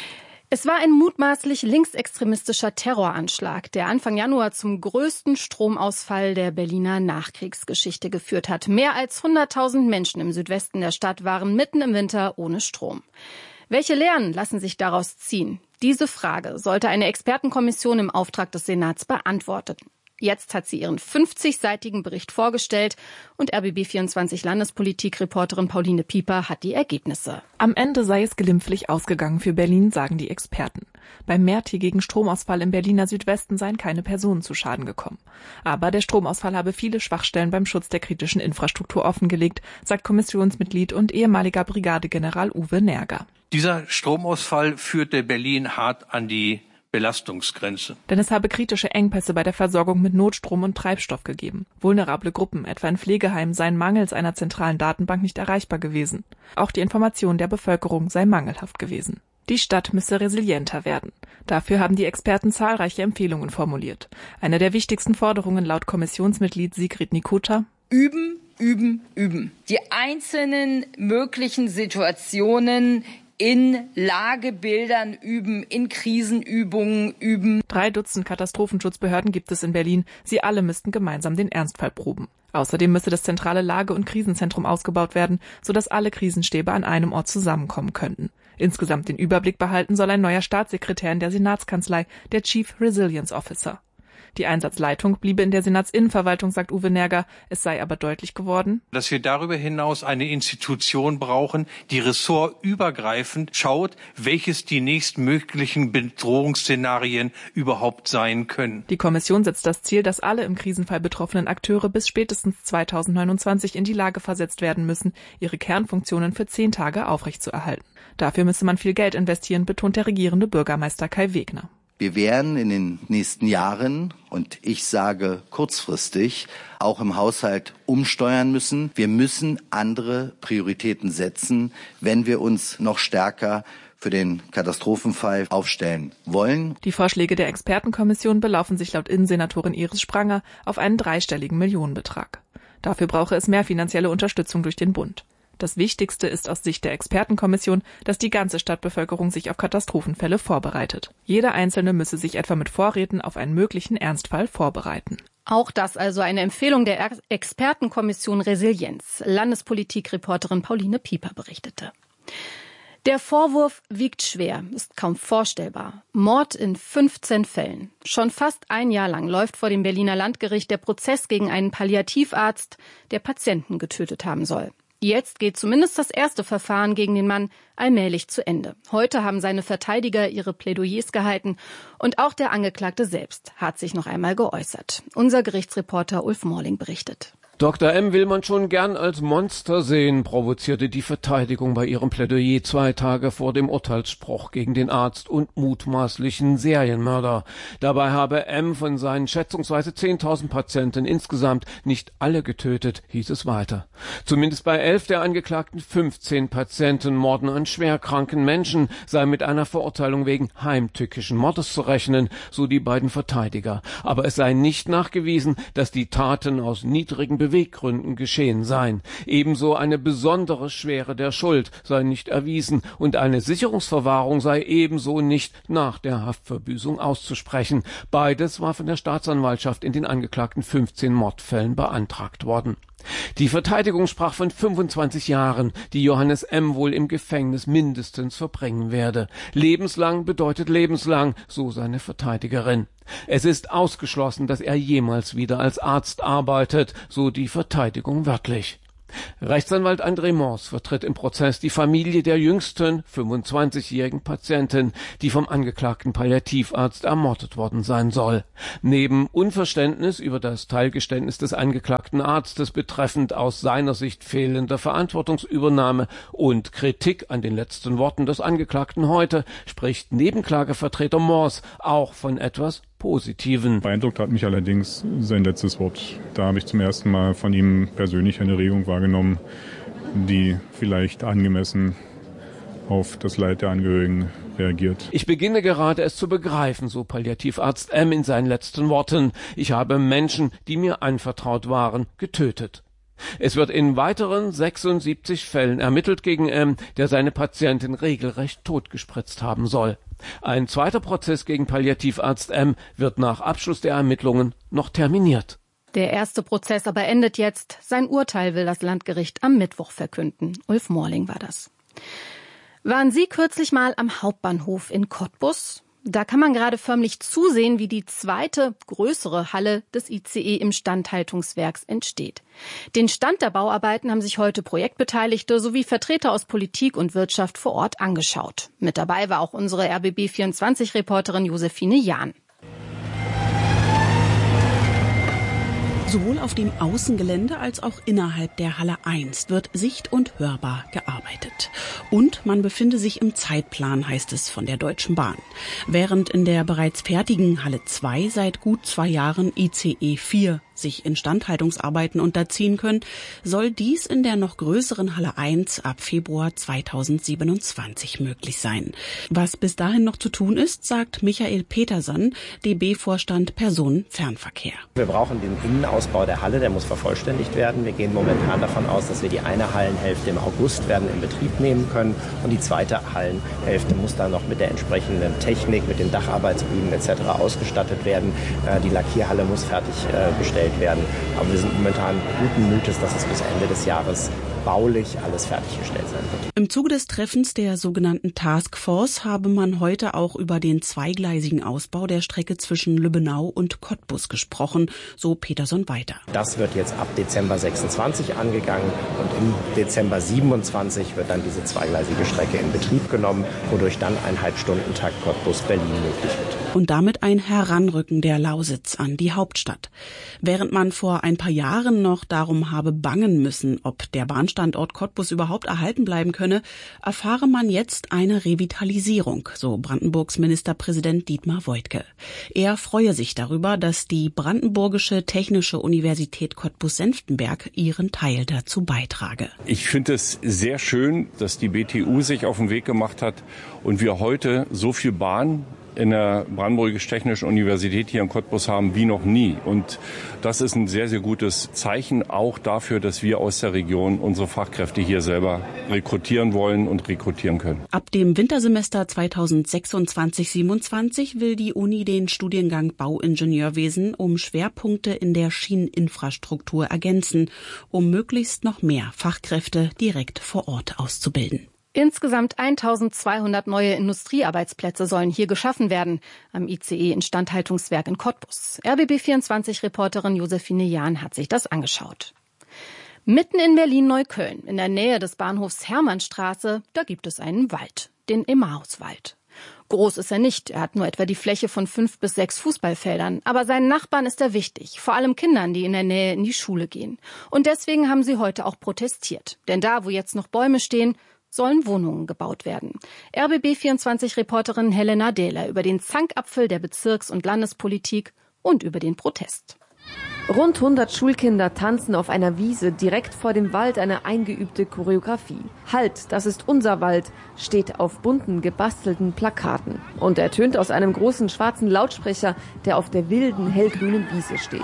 G: Es war ein mutmaßlich linksextremistischer Terroranschlag, der Anfang Januar zum größten Stromausfall der Berliner Nachkriegsgeschichte geführt hat. Mehr als 100.000 Menschen im Südwesten der Stadt waren mitten im Winter ohne Strom. Welche Lehren lassen sich daraus ziehen? Diese Frage sollte eine Expertenkommission im Auftrag des Senats beantworten. Jetzt hat sie ihren 50-seitigen Bericht vorgestellt und RBB24 Landespolitik-Reporterin Pauline Pieper hat die Ergebnisse.
N: Am Ende sei es glimpflich ausgegangen für Berlin, sagen die Experten. Beim mehrtägigen Stromausfall im Berliner Südwesten seien keine Personen zu Schaden gekommen. Aber der Stromausfall habe viele Schwachstellen beim Schutz der kritischen Infrastruktur offengelegt, sagt Kommissionsmitglied und ehemaliger Brigadegeneral Uwe Nerger.
Q: Dieser Stromausfall führte Berlin hart an die Belastungsgrenze.
N: Denn es habe kritische Engpässe bei der Versorgung mit Notstrom und Treibstoff gegeben. Vulnerable Gruppen, etwa in Pflegeheimen, seien mangels einer zentralen Datenbank nicht erreichbar gewesen. Auch die Information der Bevölkerung sei mangelhaft gewesen. Die Stadt müsse resilienter werden. Dafür haben die Experten zahlreiche Empfehlungen formuliert. Eine der wichtigsten Forderungen laut Kommissionsmitglied Sigrid Nikota:
R: Üben, üben, üben. Die einzelnen möglichen Situationen in Lagebildern üben, in Krisenübungen üben.
N: 3 Dutzend Katastrophenschutzbehörden gibt es in Berlin. Sie alle müssten gemeinsam den Ernstfall proben. Außerdem müsse das zentrale Lage- und Krisenzentrum ausgebaut werden, sodass alle Krisenstäbe an einem Ort zusammenkommen könnten. Insgesamt den Überblick behalten soll ein neuer Staatssekretär in der Senatskanzlei, der Chief Resilience Officer. Die Einsatzleitung bliebe in der Senatsinnenverwaltung, sagt Uwe Nerger. Es sei aber deutlich geworden,
Q: dass wir darüber hinaus eine Institution brauchen, die ressortübergreifend schaut, welches die nächstmöglichen Bedrohungsszenarien überhaupt sein können.
N: Die Kommission setzt das Ziel, dass alle im Krisenfall betroffenen Akteure bis spätestens 2029 in die Lage versetzt werden müssen, ihre Kernfunktionen für 10 Tage aufrechtzuerhalten. Dafür müsse man viel Geld investieren, betont der regierende Bürgermeister Kai Wegner.
S: Wir werden in den nächsten Jahren, und ich sage kurzfristig, auch im Haushalt umsteuern müssen. Wir müssen andere Prioritäten setzen, wenn wir uns noch stärker für den Katastrophenfall aufstellen wollen.
N: Die Vorschläge der Expertenkommission belaufen sich laut Innensenatorin Iris Spranger auf einen 3-stelligen Millionenbetrag. Dafür brauche es mehr finanzielle Unterstützung durch den Bund. Das Wichtigste ist aus Sicht der Expertenkommission, dass die ganze Stadtbevölkerung sich auf Katastrophenfälle vorbereitet. Jeder Einzelne müsse sich etwa mit Vorräten auf einen möglichen Ernstfall vorbereiten.
G: Auch das also eine Empfehlung der Expertenkommission Resilienz. Landespolitik-Reporterin Pauline Pieper berichtete. Der Vorwurf wiegt schwer, ist kaum vorstellbar. Mord in 15 Fällen. Schon fast ein Jahr lang läuft vor dem Berliner Landgericht der Prozess gegen einen Palliativarzt, der Patienten getötet haben soll. Jetzt geht zumindest das erste Verfahren gegen den Mann allmählich zu Ende. Heute haben seine Verteidiger ihre Plädoyers gehalten und auch der Angeklagte selbst hat sich noch einmal geäußert. Unser Gerichtsreporter Ulf Morling berichtet.
A: Dr. M. will man schon gern als Monster sehen, provozierte die Verteidigung bei ihrem Plädoyer 2 Tage vor dem Urteilsspruch gegen den Arzt und mutmaßlichen Serienmörder. Dabei habe M. von seinen schätzungsweise 10.000 Patienten insgesamt nicht alle getötet, hieß es weiter. Zumindest bei 11 der angeklagten 15 Patientenmorden an schwerkranken Menschen sei mit einer Verurteilung wegen heimtückischen Mordes zu rechnen, so die beiden Verteidiger. Aber es sei nicht nachgewiesen, dass die Taten aus niedrigen Beweggründen geschehen seien. Ebenso eine besondere Schwere der Schuld sei nicht erwiesen und eine Sicherungsverwahrung sei ebenso nicht nach der Haftverbüßung auszusprechen. Beides war von der Staatsanwaltschaft in den angeklagten 15 Mordfällen beantragt worden. Die Verteidigung sprach von 25 Jahren, die Johannes M. wohl im Gefängnis mindestens verbringen werde. Lebenslang bedeutet lebenslang, so seine Verteidigerin. Es ist ausgeschlossen, dass er jemals wieder als Arzt arbeitet, so die Verteidigung wörtlich. Rechtsanwalt André Mors vertritt im Prozess die Familie der jüngsten, 25-jährigen Patientin, die vom angeklagten Palliativarzt ermordet worden sein soll. Neben Unverständnis über das Teilgeständnis des angeklagten Arztes betreffend aus seiner Sicht fehlender Verantwortungsübernahme und Kritik an den letzten Worten des Angeklagten heute, spricht Nebenklagevertreter Mors auch von etwas Positiven.
B: Beeindruckt hat mich allerdings sein letztes Wort. Da habe ich zum ersten Mal von ihm persönlich eine Regung wahrgenommen, die vielleicht angemessen auf das Leid der Angehörigen reagiert.
A: Ich beginne gerade es zu begreifen, so Palliativarzt M. in seinen letzten Worten. Ich habe Menschen, die mir anvertraut waren, getötet. Es wird in weiteren 76 Fällen ermittelt gegen M., der seine Patientin regelrecht totgespritzt haben soll. Ein zweiter Prozess gegen Palliativarzt M. wird nach Abschluss der Ermittlungen noch terminiert.
G: Der erste Prozess aber endet jetzt. Sein Urteil will das Landgericht am Mittwoch verkünden. Ulf Morling war das. Waren Sie kürzlich mal am Hauptbahnhof in Cottbus? Da kann man gerade förmlich zusehen, wie die zweite, größere Halle des ICE im Standhaltungswerks entsteht. Den Stand der Bauarbeiten haben sich heute Projektbeteiligte sowie Vertreter aus Politik und Wirtschaft vor Ort angeschaut. Mit dabei war auch unsere RBB24-Reporterin Josephine Jahn.
T: Sowohl auf dem Außengelände als auch innerhalb der Halle 1 wird sicht- und hörbar gearbeitet. Und man befinde sich im Zeitplan, heißt es von der Deutschen Bahn. Während in der bereits fertigen Halle 2 seit gut 2 Jahren ICE 4 sich Instandhaltungsarbeiten unterziehen können, soll dies in der noch größeren Halle 1 ab Februar 2027 möglich sein. Was bis dahin noch zu tun ist, sagt Michael Peterson, DB-Vorstand Personenfernverkehr.
U: Wir brauchen den Innenausbau der Halle, der muss vervollständigt werden. Wir gehen momentan davon aus, dass wir die eine Hallenhälfte im August werden in Betrieb nehmen können und die zweite Hallenhälfte muss dann noch mit der entsprechenden Technik, mit den Dacharbeitsbühnen etc. ausgestattet werden. Die Lackierhalle muss fertiggestellt werden. Aber wir sind momentan guten Mutes, dass es bis Ende des Jahres baulich alles fertiggestellt sein wird.
T: Im Zuge des Treffens der sogenannten Taskforce habe man heute auch über den zweigleisigen Ausbau der Strecke zwischen Lübbenau und Cottbus gesprochen, so Peterson weiter.
U: Das wird jetzt ab Dezember 26 angegangen und im Dezember 27 wird dann diese zweigleisige Strecke in Betrieb genommen, wodurch dann ein Halbstundentakt Cottbus-Berlin möglich wird.
T: Und damit ein Heranrücken der Lausitz an die Hauptstadt. Während man vor ein paar Jahren noch darum habe bangen müssen, ob der Bahnstandort Cottbus überhaupt erhalten bleiben könne, erfahre man jetzt eine Revitalisierung, so Brandenburgs Ministerpräsident Dietmar Woidke. Er freue sich darüber, dass die Brandenburgische Technische Universität Cottbus-Senftenberg ihren Teil dazu beitrage.
V: Ich finde es sehr schön, dass die BTU sich auf den Weg gemacht hat und wir heute so viel Bahn in der Brandenburgisch-Technischen Universität hier in Cottbus haben wie noch nie. Und das ist ein sehr, sehr gutes Zeichen auch dafür, dass wir aus der Region unsere Fachkräfte hier selber rekrutieren wollen und rekrutieren können.
T: Ab dem Wintersemester 2026/27 will die Uni den Studiengang Bauingenieurwesen um Schwerpunkte in der Schieneninfrastruktur ergänzen, um möglichst noch mehr Fachkräfte direkt vor Ort auszubilden.
G: Insgesamt 1200 neue Industriearbeitsplätze sollen hier geschaffen werden, am ICE-Instandhaltungswerk in Cottbus. RBB24-Reporterin Josephine Jahn hat sich das angeschaut. Mitten in Berlin-Neukölln, in der Nähe des Bahnhofs Hermannstraße, da gibt es einen Wald, den Emmauswald. Groß ist er nicht, er hat nur etwa die Fläche von 5 bis 6 Fußballfeldern. Aber seinen Nachbarn ist er wichtig, vor allem Kindern, die in der Nähe in die Schule gehen. Und deswegen haben sie heute auch protestiert. Denn da, wo jetzt noch Bäume stehen, sollen Wohnungen gebaut werden. RBB24-Reporterin Helena Dehler über den Zankapfel der Bezirks- und Landespolitik und über den Protest.
D: Rund 100 Schulkinder tanzen auf einer Wiese direkt vor dem Wald eine eingeübte Choreografie. Halt, das ist unser Wald, steht auf bunten, gebastelten Plakaten. Und ertönt aus einem großen schwarzen Lautsprecher, der auf der wilden, hellgrünen Wiese steht.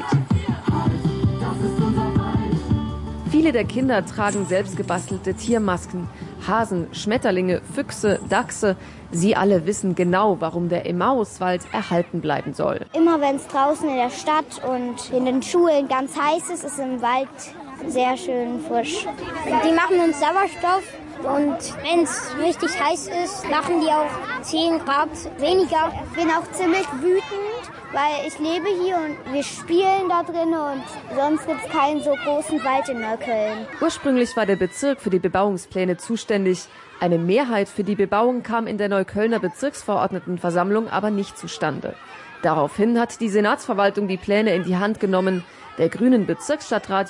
D: Viele der Kinder tragen selbstgebastelte Tiermasken. Hasen, Schmetterlinge, Füchse, Dachse. Sie alle wissen genau, warum der Emmauswald erhalten bleiben soll.
H: Immer wenn es draußen in der Stadt und in den Schulen ganz heiß ist, ist im Wald sehr schön frisch. Die machen uns Sauerstoff und wenn es richtig heiß ist, machen die auch 10 Grad weniger. Ich bin auch ziemlich wütend, weil ich lebe hier und wir spielen da drin und sonst gibt es keinen so großen Wald in Neukölln.
D: Ursprünglich war der Bezirk für die Bebauungspläne zuständig. Eine Mehrheit für die Bebauung kam in der Neuköllner Bezirksverordnetenversammlung aber nicht zustande. Daraufhin hat die Senatsverwaltung die Pläne in die Hand genommen. Der grünen Bezirksstadtrat